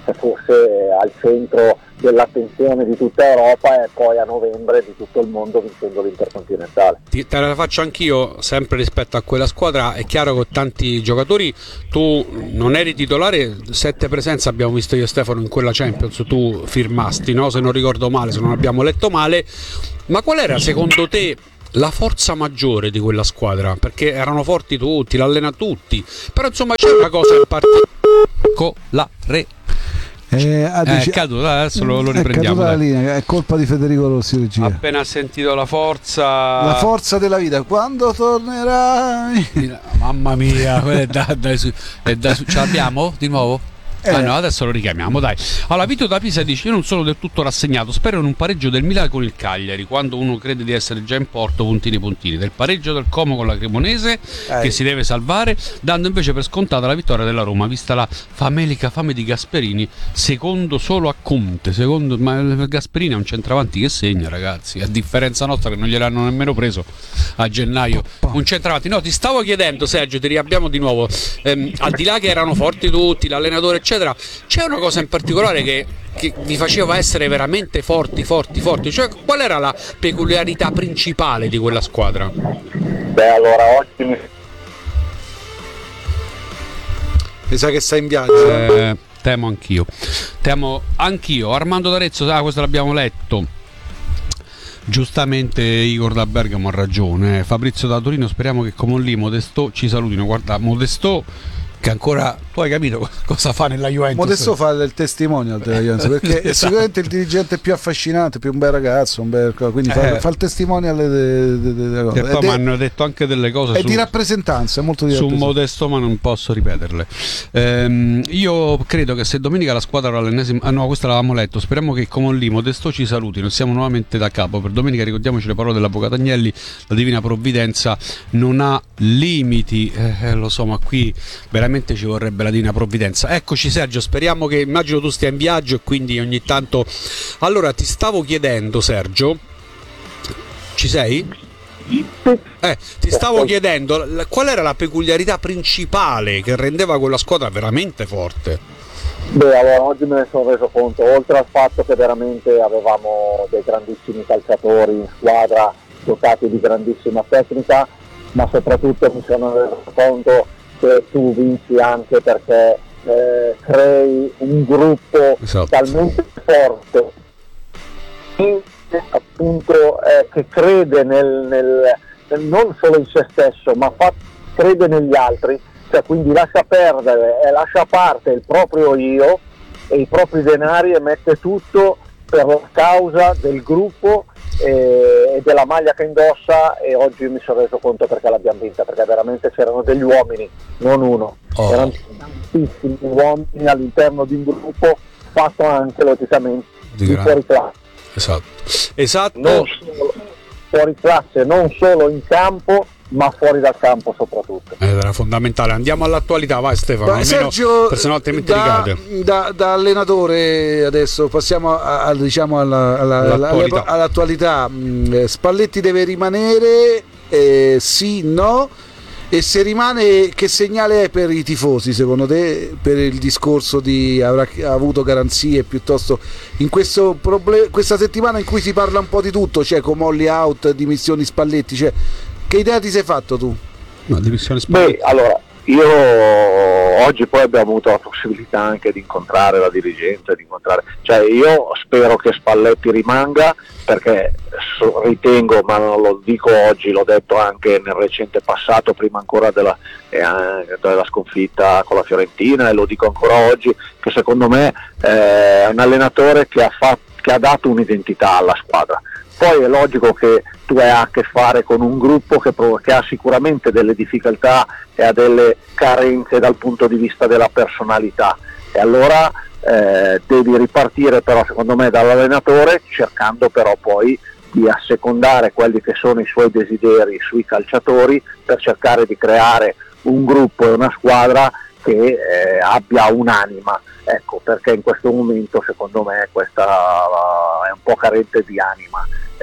fosse al centro dell'attenzione di tutta Europa e poi a novembre di tutto il mondo vincendo l'Intercontinentale. Te la faccio anch'io, sempre rispetto a quella squadra. È chiaro che tanti giocatori, tu non eri titolare, 7 presenze abbiamo visto io e Stefano in quella Champions, tu firmasti, no? Se non ricordo male, se non abbiamo letto male, ma qual era secondo te la forza maggiore di quella squadra? Perché erano forti tutti, l'allena tutti, però insomma c'è una cosa in particolare. È caduto, adesso lo riprendiamo. La linea, è colpa di Federico Rossi, regia. Appena sentito la forza della vita, quando tornerai? Mamma mia, ce l'abbiamo di nuovo? No, adesso lo richiamiamo, dai. Allora, Vito da Pisa dice: io non sono del tutto rassegnato, spero in un pareggio del Milan con il Cagliari, quando uno crede di essere già in porto, puntini, del pareggio del Como con la Cremonese, che si deve salvare, dando invece per scontata la vittoria della Roma, vista la famelica fame di Gasperini, secondo solo a Conte. Ma Gasperini è un centravanti che segna, ragazzi, a differenza nostra che non gliel'hanno nemmeno preso a gennaio. Un centravanti. No, ti stavo chiedendo, Sergio, ti riabbiamo di nuovo, al di là che erano forti tutti, l'allenatore eccetera, c'è una cosa in particolare che vi faceva essere veramente forti, cioè qual era la peculiarità principale di quella squadra? Beh, allora oggi mi sa che sta in viaggio. Temo anch'io. Armando D'Arezzo, questo l'abbiamo letto. Giustamente Igor da Bergamo ha ragione. Fabrizio da Torino, speriamo che Comolli, Modestò ci salutino. Guarda, Modestò che ancora, tu hai capito cosa fa nella Juventus? Modesto fa il testimonial della Juventus, perché è sicuramente il dirigente più affascinante, più un bel ragazzo, quindi fa il testimonial delle cose. E poi mi hanno detto anche delle cose di rappresentanza, è molto di su Modesto, ma non posso ripeterle. Io credo che se domenica la squadra avrà l'ennesima, no, questa l'avevamo letto, speriamo che Comolli, Modesto ci salutino, siamo nuovamente da capo. Per domenica ricordiamoci le parole dell'avvocato Agnelli: la divina provvidenza non ha limiti. Lo so, ma qui veramente ci vorrebbe la divina provvidenza. Eccoci Sergio, speriamo che, immagino tu stia in viaggio e quindi ogni tanto. Allora ti stavo chiedendo, Sergio, ci sei? Ti stavo chiedendo qual era la peculiarità principale che rendeva quella squadra veramente forte. Beh, allora oggi me ne sono reso conto, oltre al fatto che veramente avevamo dei grandissimi calciatori in squadra dotati di grandissima tecnica, ma soprattutto mi sono reso conto che tu vinci anche perché crei un gruppo talmente forte appunto che crede nel non solo in se stesso, ma crede negli altri, cioè quindi lascia perdere e lascia a parte il proprio io e i propri denari e mette tutto per la causa del gruppo e della maglia che indossa. E oggi mi sono reso conto perché l'abbiamo vinta, perché veramente c'erano degli uomini, non uno, erano tantissimi uomini all'interno di un gruppo fatto anche logicamente di fuori classe. Esatto. Non solo fuori classe, non solo in campo, ma fuori dal campo soprattutto. Era fondamentale. Andiamo all'attualità, vai Stefano. Ma Sergio, se no altrimenti ricade. Da allenatore adesso passiamo all'attualità. Spalletti deve rimanere? Sì, no? E se rimane, che segnale è per i tifosi secondo te, per il discorso di avrà avuto garanzie piuttosto in questa settimana in cui si parla un po' di tutto, cioè Comolli out, dimissioni Spalletti, cioè che idea ti sei fatto tu? No, dimissioni Spalletti. Beh, allora io oggi poi abbiamo avuto la possibilità anche di incontrare la dirigenza, cioè io spero che Spalletti rimanga, perché ritengo, ma non lo dico oggi, l'ho detto anche nel recente passato, prima ancora della sconfitta con la Fiorentina, e lo dico ancora oggi, che secondo me è un allenatore che ha dato un'identità alla squadra. Poi è logico che tu hai a che fare con un gruppo che ha sicuramente delle difficoltà e ha delle carenze dal punto di vista della personalità, e allora devi ripartire però secondo me dall'allenatore, cercando però poi di assecondare quelli che sono i suoi desideri sui calciatori, per cercare di creare un gruppo e una squadra che abbia un'anima, ecco, perché in questo momento secondo me questa è un po' carente di anima.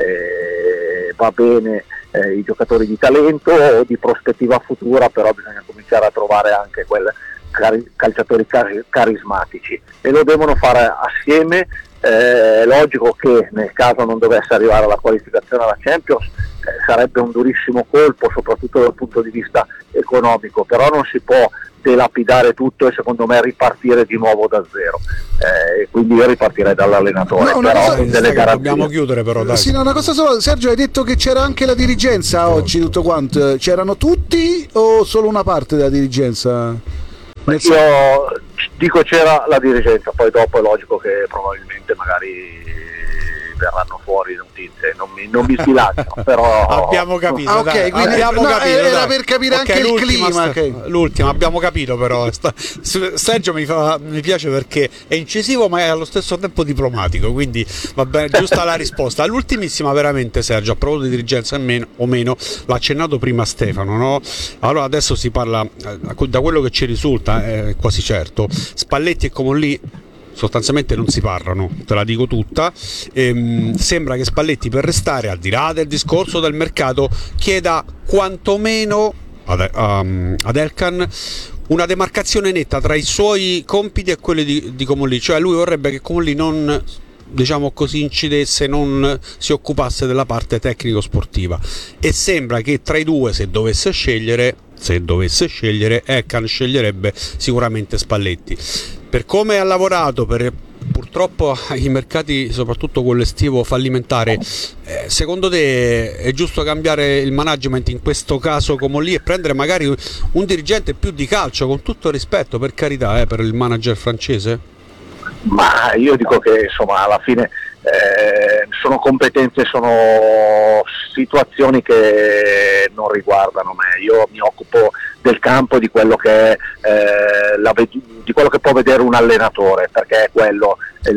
Va bene i giocatori di talento o di prospettiva futura, però bisogna cominciare a trovare anche calciatori carismatici, e lo devono fare assieme. È logico che nel caso non dovesse arrivare alla qualificazione alla Champions sarebbe un durissimo colpo, soprattutto dal punto di vista economico, però non si può delapidare tutto e secondo me ripartire di nuovo da zero, quindi io ripartirei dall'allenatore, però con delle garanzie. Dobbiamo chiudere però, dai. Sì, no, una cosa solo, Sergio, hai detto che c'era anche la dirigenza oggi, tutto quanto, c'erano tutti o solo una parte della dirigenza? Io dico c'era la dirigenza, poi dopo è logico che probabilmente magari verranno fuori notizie, non mi sbilancio, però abbiamo capito, ok, dai, quindi abbiamo capito, era dai. per capire Ok, anche il l'ultima clima, l'ultima abbiamo capito, però Sergio mi piace perché è incisivo ma è allo stesso tempo diplomatico, quindi va bene, giusta la risposta. L'ultimissima veramente, Sergio, a proposito di dirigenza o meno, l'ha accennato prima Stefano, no? Allora adesso si parla, da quello che ci risulta è quasi certo, Spalletti e Comolli sostanzialmente non si parlano, te la dico tutta. Sembra che Spalletti, per restare al di là del discorso del mercato, chieda quantomeno ad Elkann una demarcazione netta tra i suoi compiti e quelli di Comolli, cioè lui vorrebbe che Comolli non, diciamo così, incidesse, non si occupasse della parte tecnico-sportiva, e sembra che tra i due, se dovesse scegliere, Elkann sceglierebbe sicuramente Spalletti. Per come ha lavorato, purtroppo i mercati, soprattutto quello estivo, fallimentare, secondo te è giusto cambiare il management in questo caso come lì e prendere magari un dirigente più di calcio, con tutto il rispetto, per carità, per il manager francese? Ma io dico che insomma alla fine sono competenze, sono situazioni che non riguardano me. Io mi occupo del campo, di quello che è di quello che può vedere un allenatore, perché è quello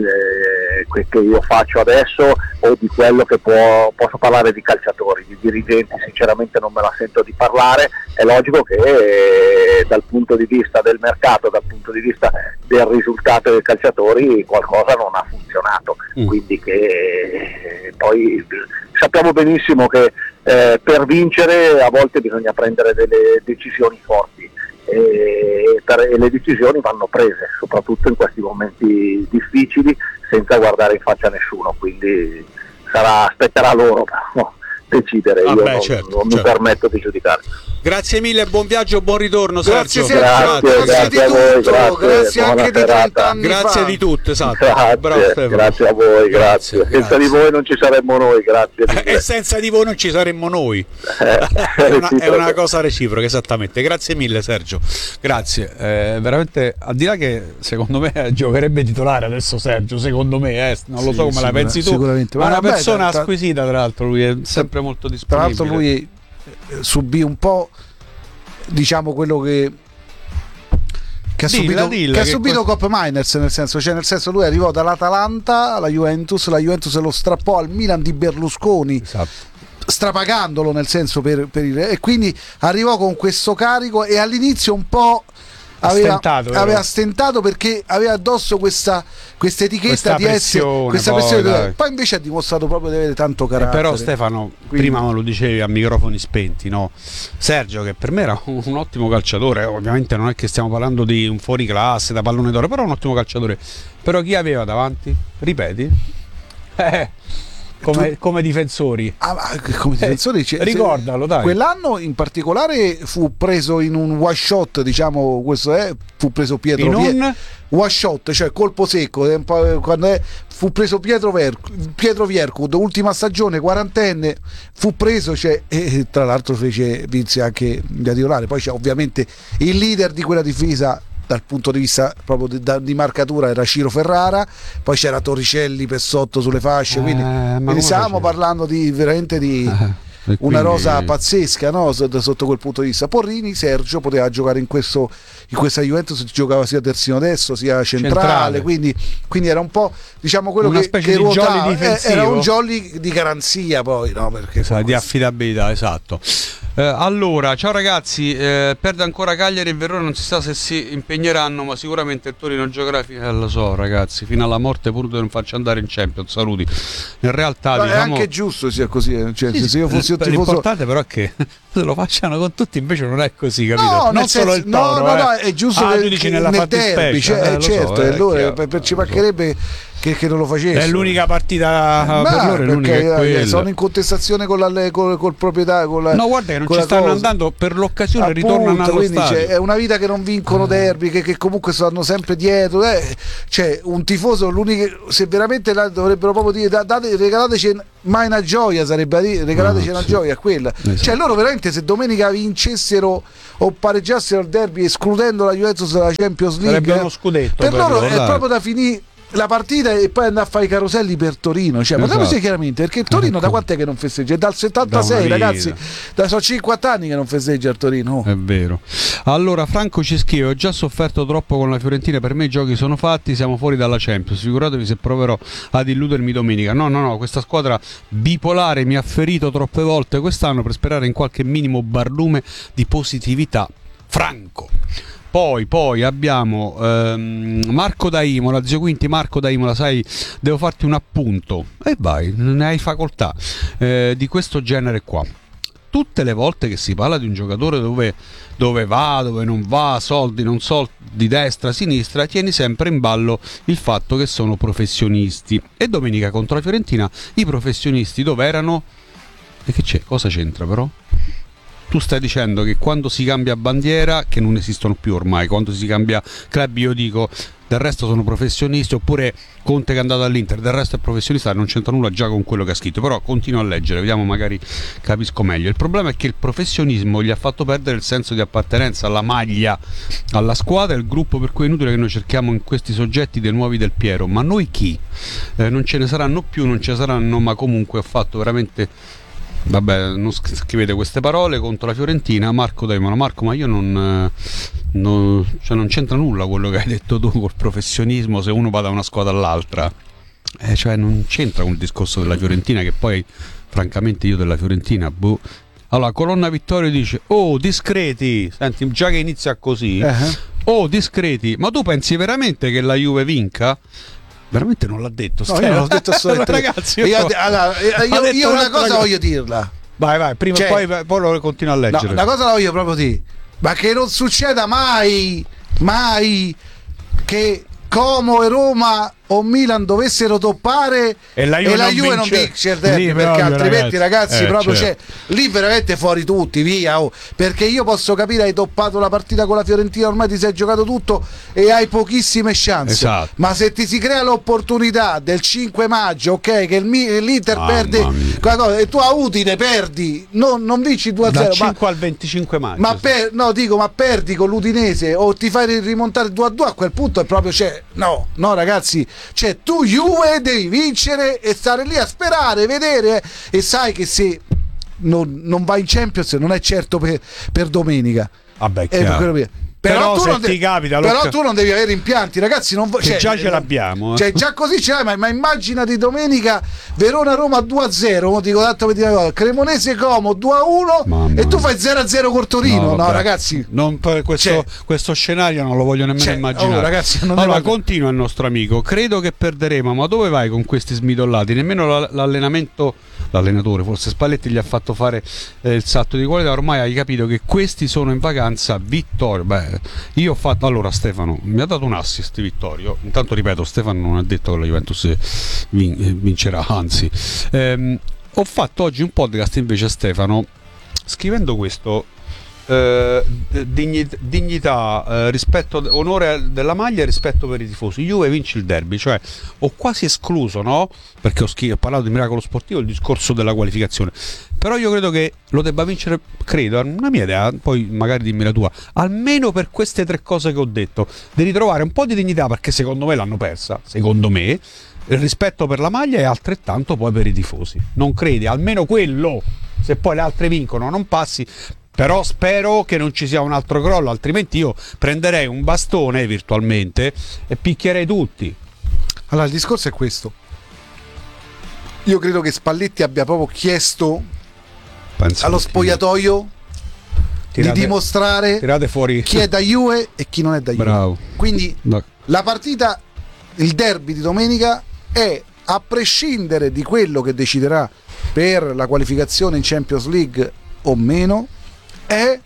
che io faccio adesso, o di quello che posso parlare di calciatori, di dirigenti sinceramente non me la sento di parlare. È logico che dal punto di vista del mercato, dal punto di vista del risultato dei calciatori, qualcosa non ha funzionato, quindi che poi sappiamo benissimo che per vincere a volte bisogna prendere delle decisioni forti, e le decisioni vanno prese soprattutto in questi momenti difficili senza guardare in faccia a nessuno, quindi spetterà loro però decidere. Io non mi permetto di giudicare. Grazie mille, buon viaggio, buon ritorno, Sergio. Grazie a voi, grazie anche di 30 anni grazie fa. di tutto, esatto. Grazie a voi, grazie. Senza di voi non ci saremmo noi, grazie mille. E senza di voi non ci saremmo noi. È una cosa reciproca, esattamente. Grazie mille, Sergio. Grazie. Veramente, al di là che secondo me giocherebbe titolare adesso Sergio, secondo me, non lo so come la pensi tu, sicuramente. Ma è una persona squisita, tra l'altro, lui è sempre molto disponibile. Tra l'altro lui subì un po', diciamo, quello che ha subito Kopp Meiners, nel senso lui arrivò dall'Atalanta alla Juventus, la Juventus lo strappò al Milan di Berlusconi, esatto, strapagandolo, nel senso e quindi arrivò con questo carico, e all'inizio un po' aveva stentato perché aveva addosso questa etichetta di essere questa pressione, poi invece ha dimostrato proprio di avere tanto carattere. Però Stefano, prima lo dicevi a microfoni spenti, no? Sergio, che per me era un ottimo calciatore, ovviamente non è che stiamo parlando di un fuoriclasse da pallone d'oro, però un ottimo calciatore. Però chi aveva davanti? Ripeti? Come difensori, come difensori ricordalo, dai. Quell'anno in particolare fu preso in un one shot, diciamo, fu preso Pietro one shot, cioè colpo secco, fu preso Pietro Vierkud, ultima stagione, quarantenne, fu preso, e tra l'altro vinse anche da titolare. Poi c'è ovviamente il leader di quella difesa dal punto di vista proprio di marcatura, era Ciro Ferrara, poi c'era Torricelli per sotto sulle fasce, quindi stavamo parlando veramente di una rosa pazzesca, no? Sotto quel punto di vista. Porrini, Sergio, poteva giocare in questa Juventus, giocava sia terzino destro sia centrale. Quindi era un po', diciamo, quello una specie di jolly difensivo, era un jolly di garanzia, poi, no? Perché di affidabilità, esatto. Allora, ciao ragazzi, perde ancora Cagliari e Verona, non si sa se si impegneranno, ma sicuramente il Torino geografico, lo so ragazzi, fino alla morte pur di non farci andare in Champions, saluti. In realtà Ma diciamo, è anche giusto sia così, cioè, sì, se io fossi un tifoso... L'importante però è che se lo facciano con tutti, invece non è così, capito? No, non solo il Toro, no, è giusto tu dici nella nel fattispecie, derby, certo, è allora, chiaro, ci mancherebbe che non lo facesse. è l'unica partita per loro, è l'unica perché è quella. sono in contestazione col proprietario, no, guarda che non ci stanno andando per l'occasione, appunto, ritornano allo quindi stadio. è una vita che non vincono derby, che comunque stanno sempre dietro, cioè un tifoso se veramente dovrebbero proprio dire regalateci mai una gioia, sarebbe a dire regalateci una gioia a quella, esatto. Cioè loro veramente se domenica vincessero o pareggiassero il derby escludendo la Juventus dalla Champions League, sarebbe uno scudetto per loro è dai. proprio da finire la partita e poi andare a fare i caroselli per Torino, cioè parliamoci Esatto. chiaramente, perché il Torino da quant'è che non festeggia? È dal 76, Da una ragazzi, sono 50 anni che non festeggia il Torino. È vero. Allora Franco ci scrive: ho già sofferto troppo con la Fiorentina, per me i giochi sono fatti, siamo fuori dalla Champions, figuratevi se proverò ad illudermi domenica. No, questa squadra bipolare mi ha ferito troppe volte quest'anno, per sperare in qualche minimo barlume di positività. Franco. Poi abbiamo Marco da Imola, zio Quinti. Marco da Imola, sai, devo farti un appunto e vai, ne hai facoltà, di questo genere qua. Tutte le volte che si parla di un giocatore dove va, dove non va, soldi, non soldi, destra, sinistra, tieni sempre in ballo il fatto che sono professionisti. E domenica contro la Fiorentina i professionisti dove erano? E che c'è? Cosa c'entra però? Tu stai dicendo che quando si cambia bandiera, che non esistono più ormai, quando si cambia club, io dico del resto sono professionisti, oppure Conte che è andato all'Inter, del resto è professionista, non c'entra nulla già con quello che ha scritto, però continuo a leggere, vediamo, magari capisco meglio. Il problema è che il professionismo gli ha fatto perdere il senso di appartenenza alla maglia, alla squadra, il gruppo, per cui è inutile che noi cerchiamo in questi soggetti dei nuovi del Piero, ma noi chi? Non ce ne saranno più, non ce ne saranno, ma comunque ho fatto veramente... Vabbè, non scrivete queste parole contro la Fiorentina. Marco Daimola. Marco, ma io non c'entra nulla quello che hai detto tu col professionismo, se uno va da una squadra all'altra, cioè non c'entra con il discorso della Fiorentina, che poi francamente io della Fiorentina Allora Colonna Vittorio dice: oh discreti, senti, già che inizia così, oh discreti, ma tu pensi veramente che la Juve vinca? Veramente non l'ha detto, no, io non l'ho detto assolutamente. Ragazzi, io una cosa voglio dirla. Vai, prima, cioè, poi lo continuo a leggere. No, una cosa la voglio proprio dire, ma che non succeda mai che Como e Roma o Milan dovessero toppare e la Juve non vince il derby, perché altrimenti ragazzi proprio certo. Lì veramente fuori tutti, via, perché io posso capire, hai toppato la partita con la Fiorentina, ormai ti sei giocato tutto e hai pochissime chance, esatto. Ma se ti si crea l'opportunità del 5 maggio, ok, che l'Inter perde qualcosa, e tu a Udine perdi, non vinci 2-0 dal 5 al 25 maggio, ma perdi con l'Udinese o ti fai rimontare 2-2, a quel punto è proprio, no ragazzi, cioè tu Juve devi vincere e stare lì a sperare, vedere, e sai che se non vai in Champions non è certo per domenica. Vabbè, però se ti capita, però tu non devi avere impianti, ragazzi, già ce l'abbiamo, cioè già così ce l'hai, ma immaginati domenica Verona-Roma 2-0, dico tanto per dire una cosa, Cremonese-Como 2-1 e tu fai 0-0 col Torino, no ragazzi, questo scenario non lo voglio nemmeno immaginare. Ragazzi, allora continua il nostro amico: credo che perderemo, ma dove vai con questi smidollati? Nemmeno l'allenatore, forse Spalletti, gli ha fatto fare il salto di qualità, ormai hai capito che questi sono in vacanza. Vittorio, io ho fatto, allora Stefano mi ha dato un assist, Vittorio, intanto ripeto, Stefano non ha detto che la Juventus vincerà, anzi, ho fatto oggi un podcast invece, Stefano, scrivendo questo: dignità, rispetto, onore della maglia e rispetto per i tifosi. Juve vince il derby, cioè ho quasi escluso, no? Perché ho parlato di miracolo sportivo, il discorso della qualificazione, però io credo che lo debba vincere, credo, è una mia idea, poi magari dimmi la tua, almeno per queste tre cose che ho detto, di ritrovare un po' di dignità, perché secondo me l'hanno persa, secondo me, il rispetto per la maglia e altrettanto poi per i tifosi. Non credi? Almeno quello, se poi le altre vincono non passi. Però spero che non ci sia un altro crollo, altrimenti io prenderei un bastone virtualmente e picchierei tutti. Allora il discorso è questo: io credo che Spalletti abbia proprio chiesto allo spogliatoio di dimostrare tirate fuori chi è da Juve e chi non è da Juve. Bravo. Quindi la partita, il derby di domenica è, a prescindere di quello che deciderà per la qualificazione in Champions League o meno, è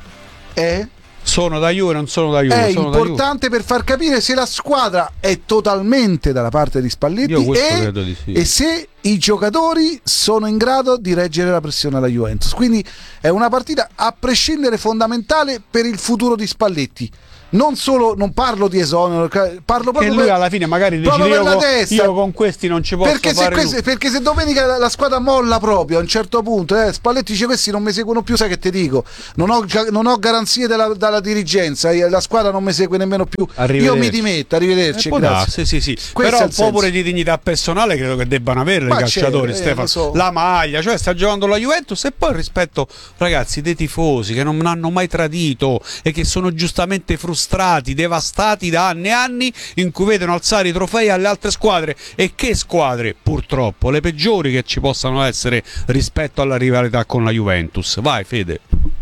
sono da Juve, non sono da Juve. È sono importante per far capire se la squadra è totalmente dalla parte di Spalletti credo di sì. e se i giocatori sono in grado di reggere la pressione alla Juventus. Quindi è una partita a prescindere fondamentale per il futuro di Spalletti. Non parlo di esonero, parlo proprio che lui alla fine magari decide io con questi non ci posso fare perché se domenica la squadra molla proprio a un certo punto, Spalletti dice questi non mi seguono più, sai che ti dico, non ho garanzie dalla dirigenza, la squadra non mi segue nemmeno più, io mi dimetto, arrivederci, grazie. Sì. Però un po' pure di dignità personale credo che debbano avere i calciatori, Stefano, la maglia, cioè sta giocando la Juventus, e poi rispetto, ragazzi, dei tifosi che non hanno mai tradito e che sono giustamente frustrati, devastati da anni e anni, in cui vedono alzare i trofei alle altre squadre. E che squadre? Purtroppo le peggiori che ci possano essere rispetto alla rivalità con la Juventus. Vai Fede.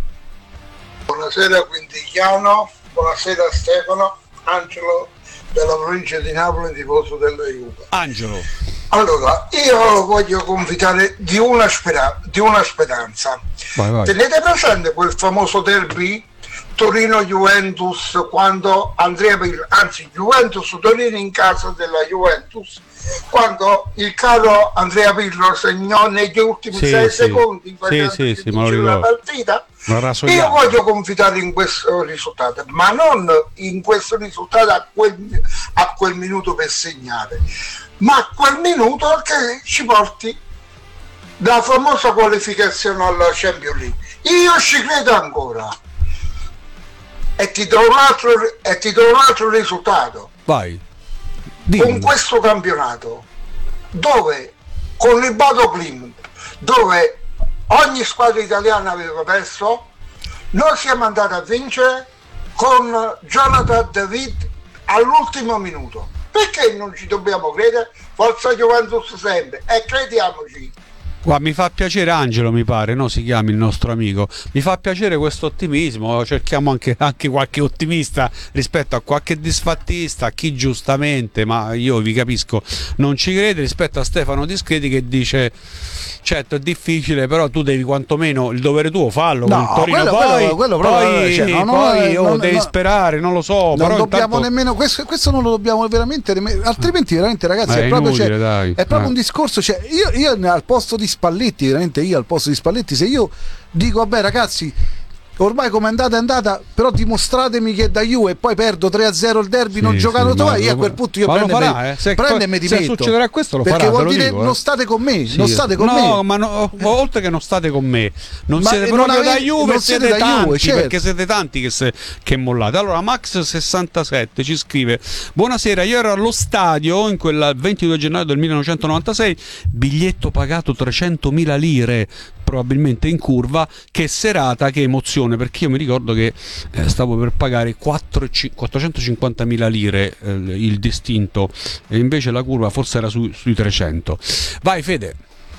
Buonasera Quintigliano, buonasera Stefano, Angelo della provincia di Napoli, tifoso della Juve. Angelo. Allora, io voglio confidare di una speranza. Vai. Tenete presente quel famoso derby Torino-Juventus, quando Juventus-Torino in casa della Juventus, quando il caro Andrea Pirlo segnò negli ultimi 6 secondi in quella partita. Io voglio confidare in questo risultato, ma non in questo risultato a quel minuto per segnare, ma a quel minuto che ci porti la famosa qualificazione alla Champions League. Io ci credo ancora. E ti do un altro risultato. Vai. Con questo campionato, dove con il Bodo Glimt, dove ogni squadra italiana aveva perso, noi siamo andati a vincere con Jonathan David all'ultimo minuto. Perché non ci dobbiamo credere? Forza Juventus sempre, e crediamoci. Guarda, mi fa piacere, Angelo mi pare, no? Si chiami il nostro amico. Mi fa piacere questo ottimismo. Cerchiamo anche qualche ottimista rispetto a qualche disfattista, a chi giustamente, ma io vi capisco, non ci crede, rispetto a Stefano Discreti che dice certo è difficile, però tu devi quantomeno il dovere tuo fallo con il Torino, poi devi sperare, non lo so, non però dobbiamo nemmeno questo non lo dobbiamo veramente, altrimenti veramente ragazzi è proprio, inutile, è proprio un discorso, io al posto di Spalletti, se io dico vabbè ragazzi, ormai come è andata, però dimostratemi che è da Juve e poi perdo 3-0 il derby, non giocando io a quel punto io prendo e mi dimetto. Se succederà questo lo perché farà, vuol dire non state con me, non state con me. Ma oltre che non state con me, non siete proprio da Juve, siete da tanti, Juve, certo. Perché siete tanti che mollate. Allora Max67 ci scrive: buonasera, io ero allo stadio in quel 22 gennaio del 1996, biglietto pagato 300.000 lire, probabilmente in curva. Che serata, che emozione, perché io mi ricordo che stavo per pagare 450.000 lire il distinto, e invece la curva forse era sui 300. Vai Fede.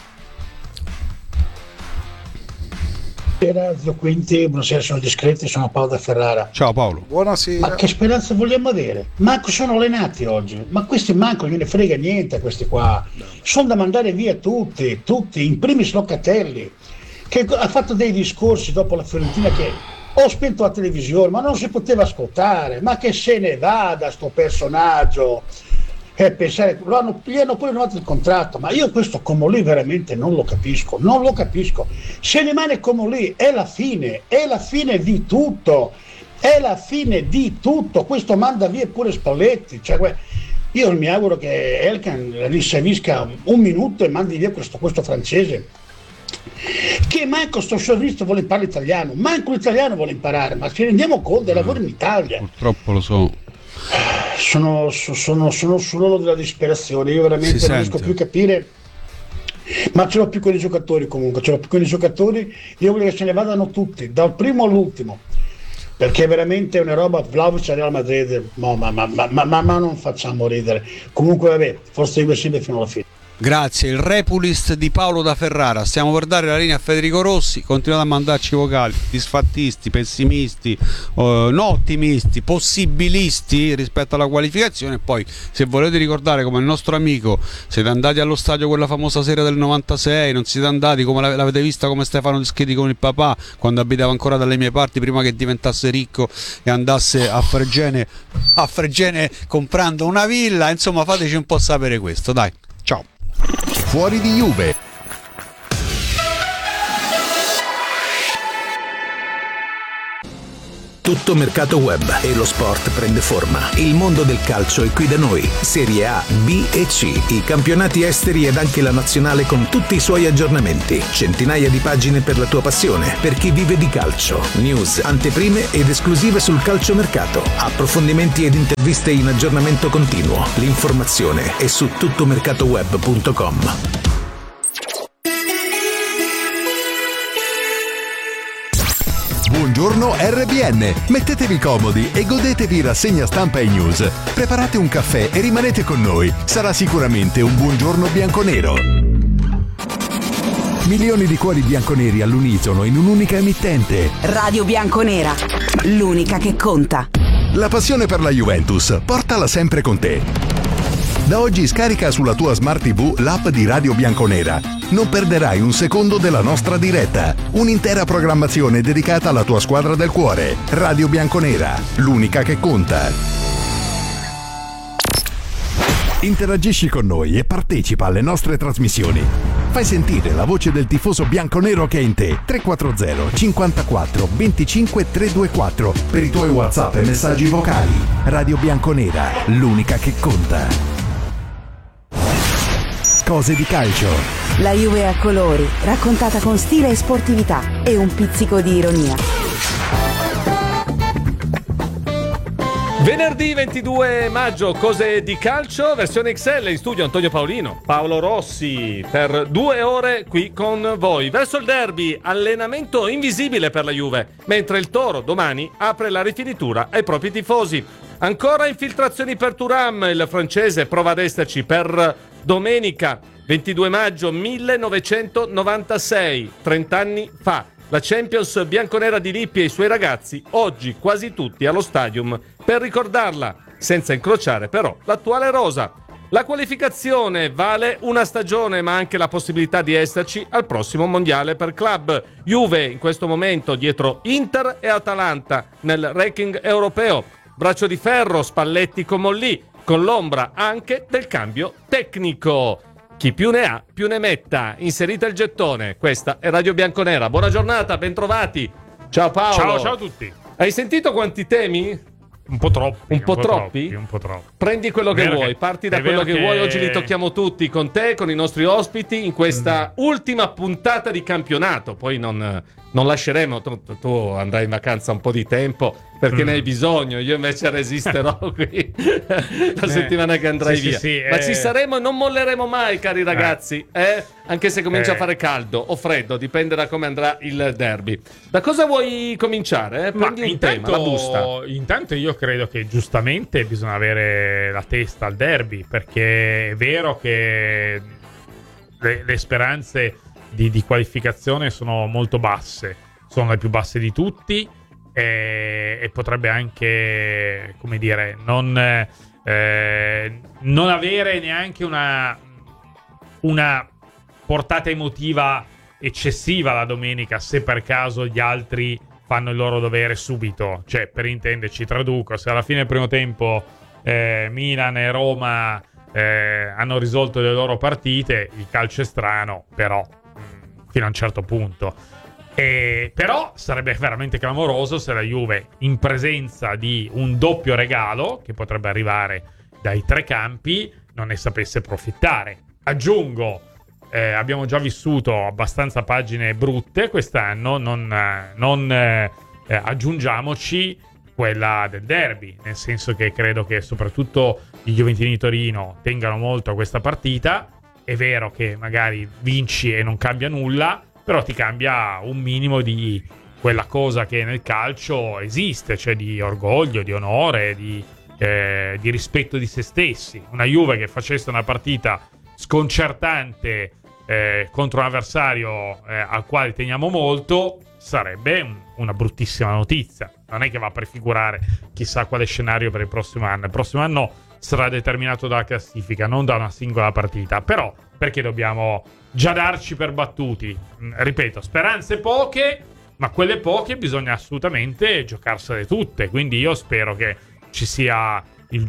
Buonasera Quinti, buonasera, sono Discreti, sono Paolo da Ferrara. Ciao Paolo. Buonasera. Ma che speranza vogliamo avere? Manco sono allenati oggi, ma questi manco gliene frega niente, questi qua sono da mandare via tutti, in primis Locatelli, che ha fatto dei discorsi dopo la Fiorentina che ho spento la televisione, ma non si poteva ascoltare, ma che se ne vada sto personaggio, e pensare, gli hanno pure rinnovato il contratto, ma io questo Comolli veramente non lo capisco, se rimane Comolli è la fine di tutto, questo manda via pure Spalletti, io mi auguro che Elkan riservisca un minuto e mandi via questo francese, che manco sto sorriso vuole imparare italiano, manco l'italiano vuole imparare, ma ci rendiamo conto del lavoro in Italia. Purtroppo lo so. Sono sull'orlo della disperazione, io veramente non riesco più a capire, ma ce l'ho più con i giocatori, io voglio che se ne vadano tutti, dal primo all'ultimo, perché veramente è una roba. Vlahovic a Real Madrid, ma non facciamo ridere. Comunque vabbè, forse Juve fino alla fine. Grazie, il repulist di Paolo da Ferrara. Stiamo per dare la linea a Federico Rossi. Continuate a mandarci vocali disfattisti, pessimisti, no ottimisti, possibilisti rispetto alla qualificazione. Poi, se volete ricordare come il nostro amico, siete andati allo stadio quella famosa sera del 96, non siete andati, come l'avete vista come Stefano Dischetti con il papà quando abitava ancora dalle mie parti, prima che diventasse ricco e andasse a Fregene comprando una villa. Insomma, fateci un po' sapere questo, dai. Ciao. Fuori di Juve. Tutto mercato web e lo sport prende forma. Il mondo del calcio è qui da noi. Serie A, B e C, i campionati esteri ed anche la nazionale con tutti i suoi aggiornamenti. Centinaia di pagine per la tua passione, per chi vive di calcio. News, anteprime ed esclusive sul calciomercato. Approfondimenti ed interviste in aggiornamento continuo. L'informazione è su tuttomercatoweb.com. Buongiorno RBN, mettetevi comodi e godetevi rassegna stampa e news. Preparate un caffè e rimanete con noi, sarà sicuramente un buongiorno bianconero. Milioni di cuori bianconeri all'unisono in un'unica emittente. Radio Bianconera, l'unica che conta. La passione per la Juventus, portala sempre con te. Da oggi scarica sulla tua Smart TV l'app di Radio Bianconera. Non perderai un secondo della nostra diretta. Un'intera programmazione dedicata alla tua squadra del cuore. Radio Bianconera, l'unica che conta. Interagisci con noi e partecipa alle nostre trasmissioni. Fai sentire la voce del tifoso bianconero che è in te. 340 54 25 324 per i tuoi WhatsApp e messaggi vocali. Radio Bianconera, l'unica che conta. Cose di calcio. La Juve a colori, raccontata con stile e sportività e un pizzico di ironia. Venerdì 22 maggio, cose di calcio, versione XL, in studio Antonio Paolino, Paolo Rossi, per 2 ore qui con voi. Verso il derby, allenamento invisibile per la Juve, mentre il Toro domani apre la rifinitura ai propri tifosi. Ancora infiltrazioni per Thuram, il francese prova ad esserci per domenica 22 maggio 1996, 30 anni fa. La Champions bianconera di Lippi e i suoi ragazzi, oggi quasi tutti allo stadium per ricordarla, senza incrociare però l'attuale rosa. La qualificazione vale una stagione, ma anche la possibilità di esserci al prossimo mondiale per club. Juve in questo momento dietro Inter e Atalanta nel ranking europeo. Braccio di ferro, Spalletti con Mollì, con l'ombra anche del cambio tecnico. Chi più ne ha, più ne metta. Inserite il gettone. Questa è Radio Bianconera. Buona giornata, bentrovati. Ciao Paolo. Ciao a tutti. Hai sentito quanti temi? Un po' troppi. Un po' troppi? Un po' troppi. Prendi quello che vuoi, parti da quello che vuoi. Oggi li tocchiamo tutti con te, con i nostri ospiti, in questa ultima puntata di campionato. Poi non lasceremo, tu andrai in vacanza un po' di tempo perché ne hai bisogno, io invece resisterò qui la settimana che andrai via. Ma ci saremo e non molleremo mai, cari ragazzi, anche se comincia a fare caldo o freddo, dipende da come andrà il derby. Da cosa vuoi cominciare? Prendi un tema, la busta. Intanto io credo che giustamente bisogna avere la testa al derby, perché è vero che le speranze di qualificazione sono molto basse, sono le più basse di tutti, e potrebbe anche, come dire, non avere neanche una portata emotiva eccessiva la domenica, se per caso gli altri fanno il loro dovere subito. Cioè, per intenderci, traduco, se alla fine del primo tempo Milan e Roma hanno risolto le loro partite, il calcio è strano, però fino a un certo punto. Però sarebbe veramente clamoroso se la Juve, in presenza di un doppio regalo che potrebbe arrivare dai tre campi, non ne sapesse approfittare. Aggiungo, abbiamo già vissuto abbastanza pagine brutte quest'anno, non aggiungiamoci quella del derby, nel senso che credo che soprattutto i Juventini di Torino tengano molto a questa partita. È vero che magari vinci e non cambia nulla, però ti cambia un minimo di quella cosa che nel calcio esiste, cioè di orgoglio, di onore, di rispetto di se stessi. Una Juve che facesse una partita sconcertante contro un avversario al quale teniamo molto, sarebbe una bruttissima notizia. Non è che va a prefigurare chissà quale scenario per il prossimo anno. Il prossimo anno sarà determinato dalla classifica, non da una singola partita. Però perché dobbiamo già darci per battuti? Ripeto, speranze poche, ma quelle poche bisogna assolutamente giocarsele tutte. Quindi io spero che ci sia la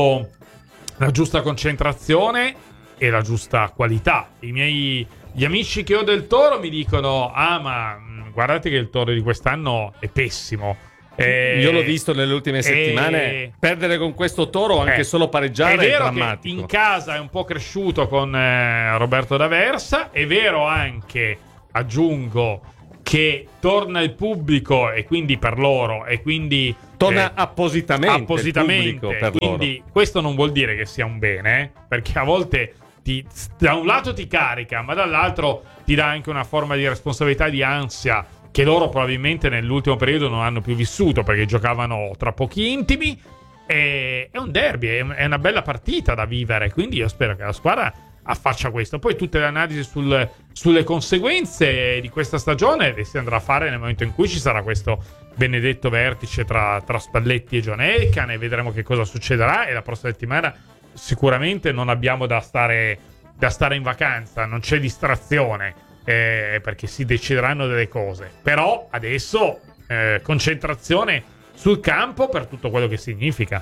giusta concentrazione e la giusta qualità. Gli amici che ho del Toro mi dicono: ma guardate che il Toro di quest'anno è pessimo. Io l'ho visto nelle ultime settimane. Perdere con questo Toro, anche solo pareggiare, è vero drammatico. Che in casa è un po' cresciuto con Roberto D'Aversa. È vero anche, aggiungo, che torna il pubblico e quindi per loro, e quindi torna appositamente il pubblico per quindi loro. Questo non vuol dire che sia un bene, perché a volte da un lato ti carica, ma dall'altro ti dà anche una forma di responsabilità e di ansia che loro probabilmente nell'ultimo periodo non hanno più vissuto, perché giocavano tra pochi intimi. È un derby, è una bella partita da vivere, quindi io spero che la squadra affaccia questo. Poi tutte le analisi sulle conseguenze di questa stagione le si andrà a fare nel momento in cui ci sarà questo benedetto vertice tra Spalletti e John Elkann, e vedremo che cosa succederà. E la prossima settimana sicuramente non abbiamo da stare in vacanza, non c'è distrazione, perché si decideranno delle cose. Però adesso concentrazione sul campo per tutto quello che significa.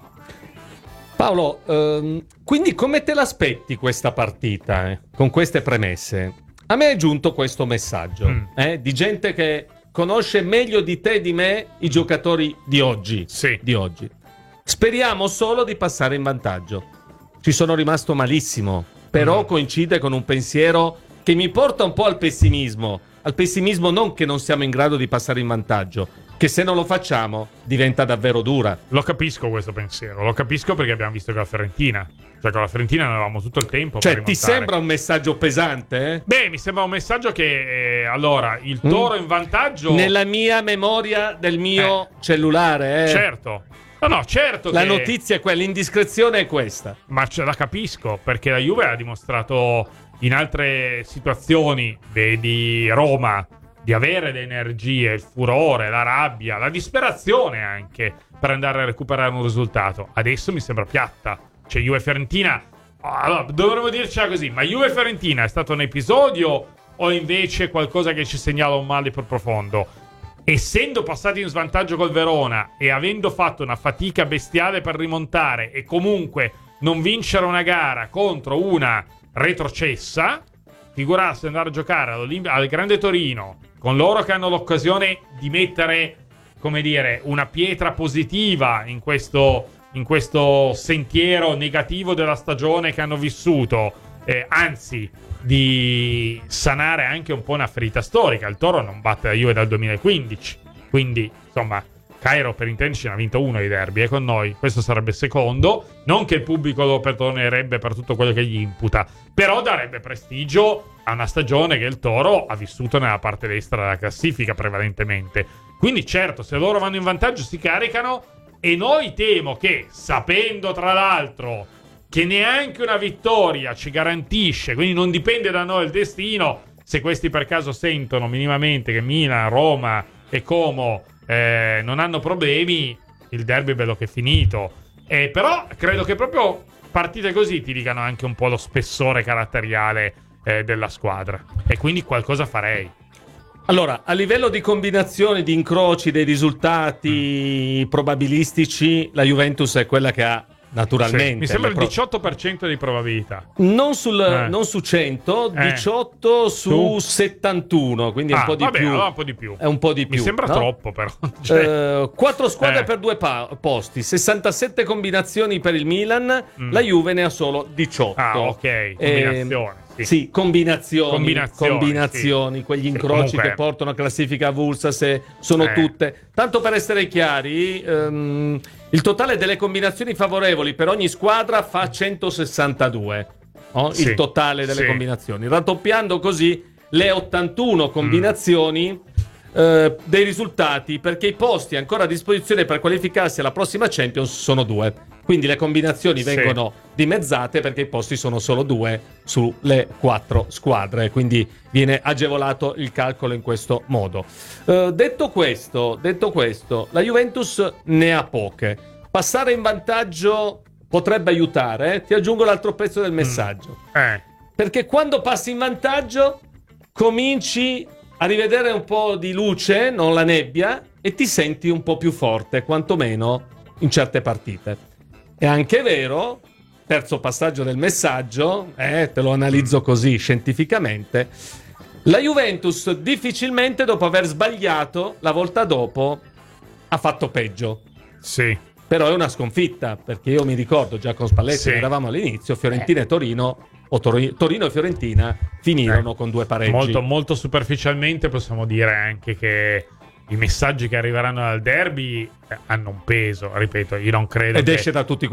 Paolo, quindi come te l'aspetti questa partita, con queste premesse? A me è giunto questo messaggio di gente che conosce meglio di te e di me i giocatori di oggi. Sì. Di oggi. Speriamo solo di passare in vantaggio. Ci sono rimasto malissimo, però coincide con un pensiero che mi porta un po' al pessimismo. Al pessimismo non che non siamo in grado di passare in vantaggio, che se non lo facciamo diventa davvero dura. Lo capisco questo pensiero, lo capisco perché abbiamo visto che la Fiorentina, cioè con la Fiorentina noi avevamo tutto il tempo per rimontare. Ti sembra un messaggio pesante? Beh, mi sembra un messaggio che allora il Toro in vantaggio nella mia memoria del mio cellulare. Certo. No, certo. La notizia è quella, l'indiscrezione è questa. Ma ce la capisco, perché la Juve ha dimostrato in altre situazioni, vedi Roma, di avere le energie, il furore, la rabbia, la disperazione anche per andare a recuperare un risultato. Adesso mi sembra piatta. Cioè Juve-Fiorentina, allora, dovremmo dircela così, ma Juve-Fiorentina è stato un episodio o invece qualcosa che ci segnala un male più profondo? Essendo passati in svantaggio col Verona e avendo fatto una fatica bestiale per rimontare e comunque non vincere una gara contro una retrocessa, figurarsi andare a giocare al Grande Torino con loro che hanno l'occasione di mettere, come dire, una pietra positiva in questo sentiero negativo della stagione che hanno vissuto, anzi di sanare anche un po' una ferita storica. Il Toro non batte la Juve dal 2015, quindi insomma Cairo, per intenderci, ne ha vinto uno di derby con noi, questo sarebbe il secondo. Non che il pubblico lo perdonerebbe per tutto quello che gli imputa, però darebbe prestigio a una stagione che il Toro ha vissuto nella parte destra della classifica prevalentemente. Quindi certo, se loro vanno in vantaggio si caricano, e noi temo che, sapendo tra l'altro che neanche una vittoria ci garantisce, quindi non dipende da noi il destino, se questi per caso sentono minimamente che Milan, Roma e Como non hanno problemi, il derby è bello che è finito. Però credo che proprio partite così ti dicano anche un po' lo spessore caratteriale della squadra, e quindi qualcosa farei. Allora, a livello di combinazione, di incroci dei risultati probabilistici, la Juventus è quella che ha naturalmente. Sì, mi sembra il 18% di probabilità. Non su 100, 18 su 71, quindi è un po' di più. Allora un po' di più. È un po' di più. Mi sembra troppo, però. Cioè, 4 squadre per 2 posti, 67 combinazioni per il Milan, la Juve ne ha solo 18. Ah, ok, combinazioni. Sì, combinazioni, sì. Quegli incroci comunque che portano a classifica avulsa, se sono tutte. Tanto per essere chiari, il totale delle combinazioni favorevoli per ogni squadra fa 162. Il totale delle combinazioni. Raddoppiando così le 81 combinazioni dei risultati, perché i posti ancora a disposizione per qualificarsi alla prossima Champions sono 2. Quindi le combinazioni vengono dimezzate perché i posti sono solo 2 sulle 4 squadre, quindi viene agevolato il calcolo in questo modo. Detto questo, la Juventus ne ha poche. Passare in vantaggio potrebbe aiutare. Ti aggiungo l'altro pezzo del messaggio. Perché quando passi in vantaggio cominci a rivedere un po' di luce, non la nebbia, e ti senti un po' più forte, quantomeno in certe partite. È anche vero, terzo passaggio del messaggio, te lo analizzo così scientificamente, la Juventus difficilmente dopo aver sbagliato la volta dopo ha fatto peggio. Sì. Però è una sconfitta, perché io mi ricordo già con Spalletti, eravamo all'inizio, Fiorentina e Torino, o Torino e Fiorentina finirono con 2 pareggi. Molto, molto superficialmente possiamo dire anche che i messaggi che arriveranno dal derby hanno un peso, ripeto, io non credo ed esce da tutti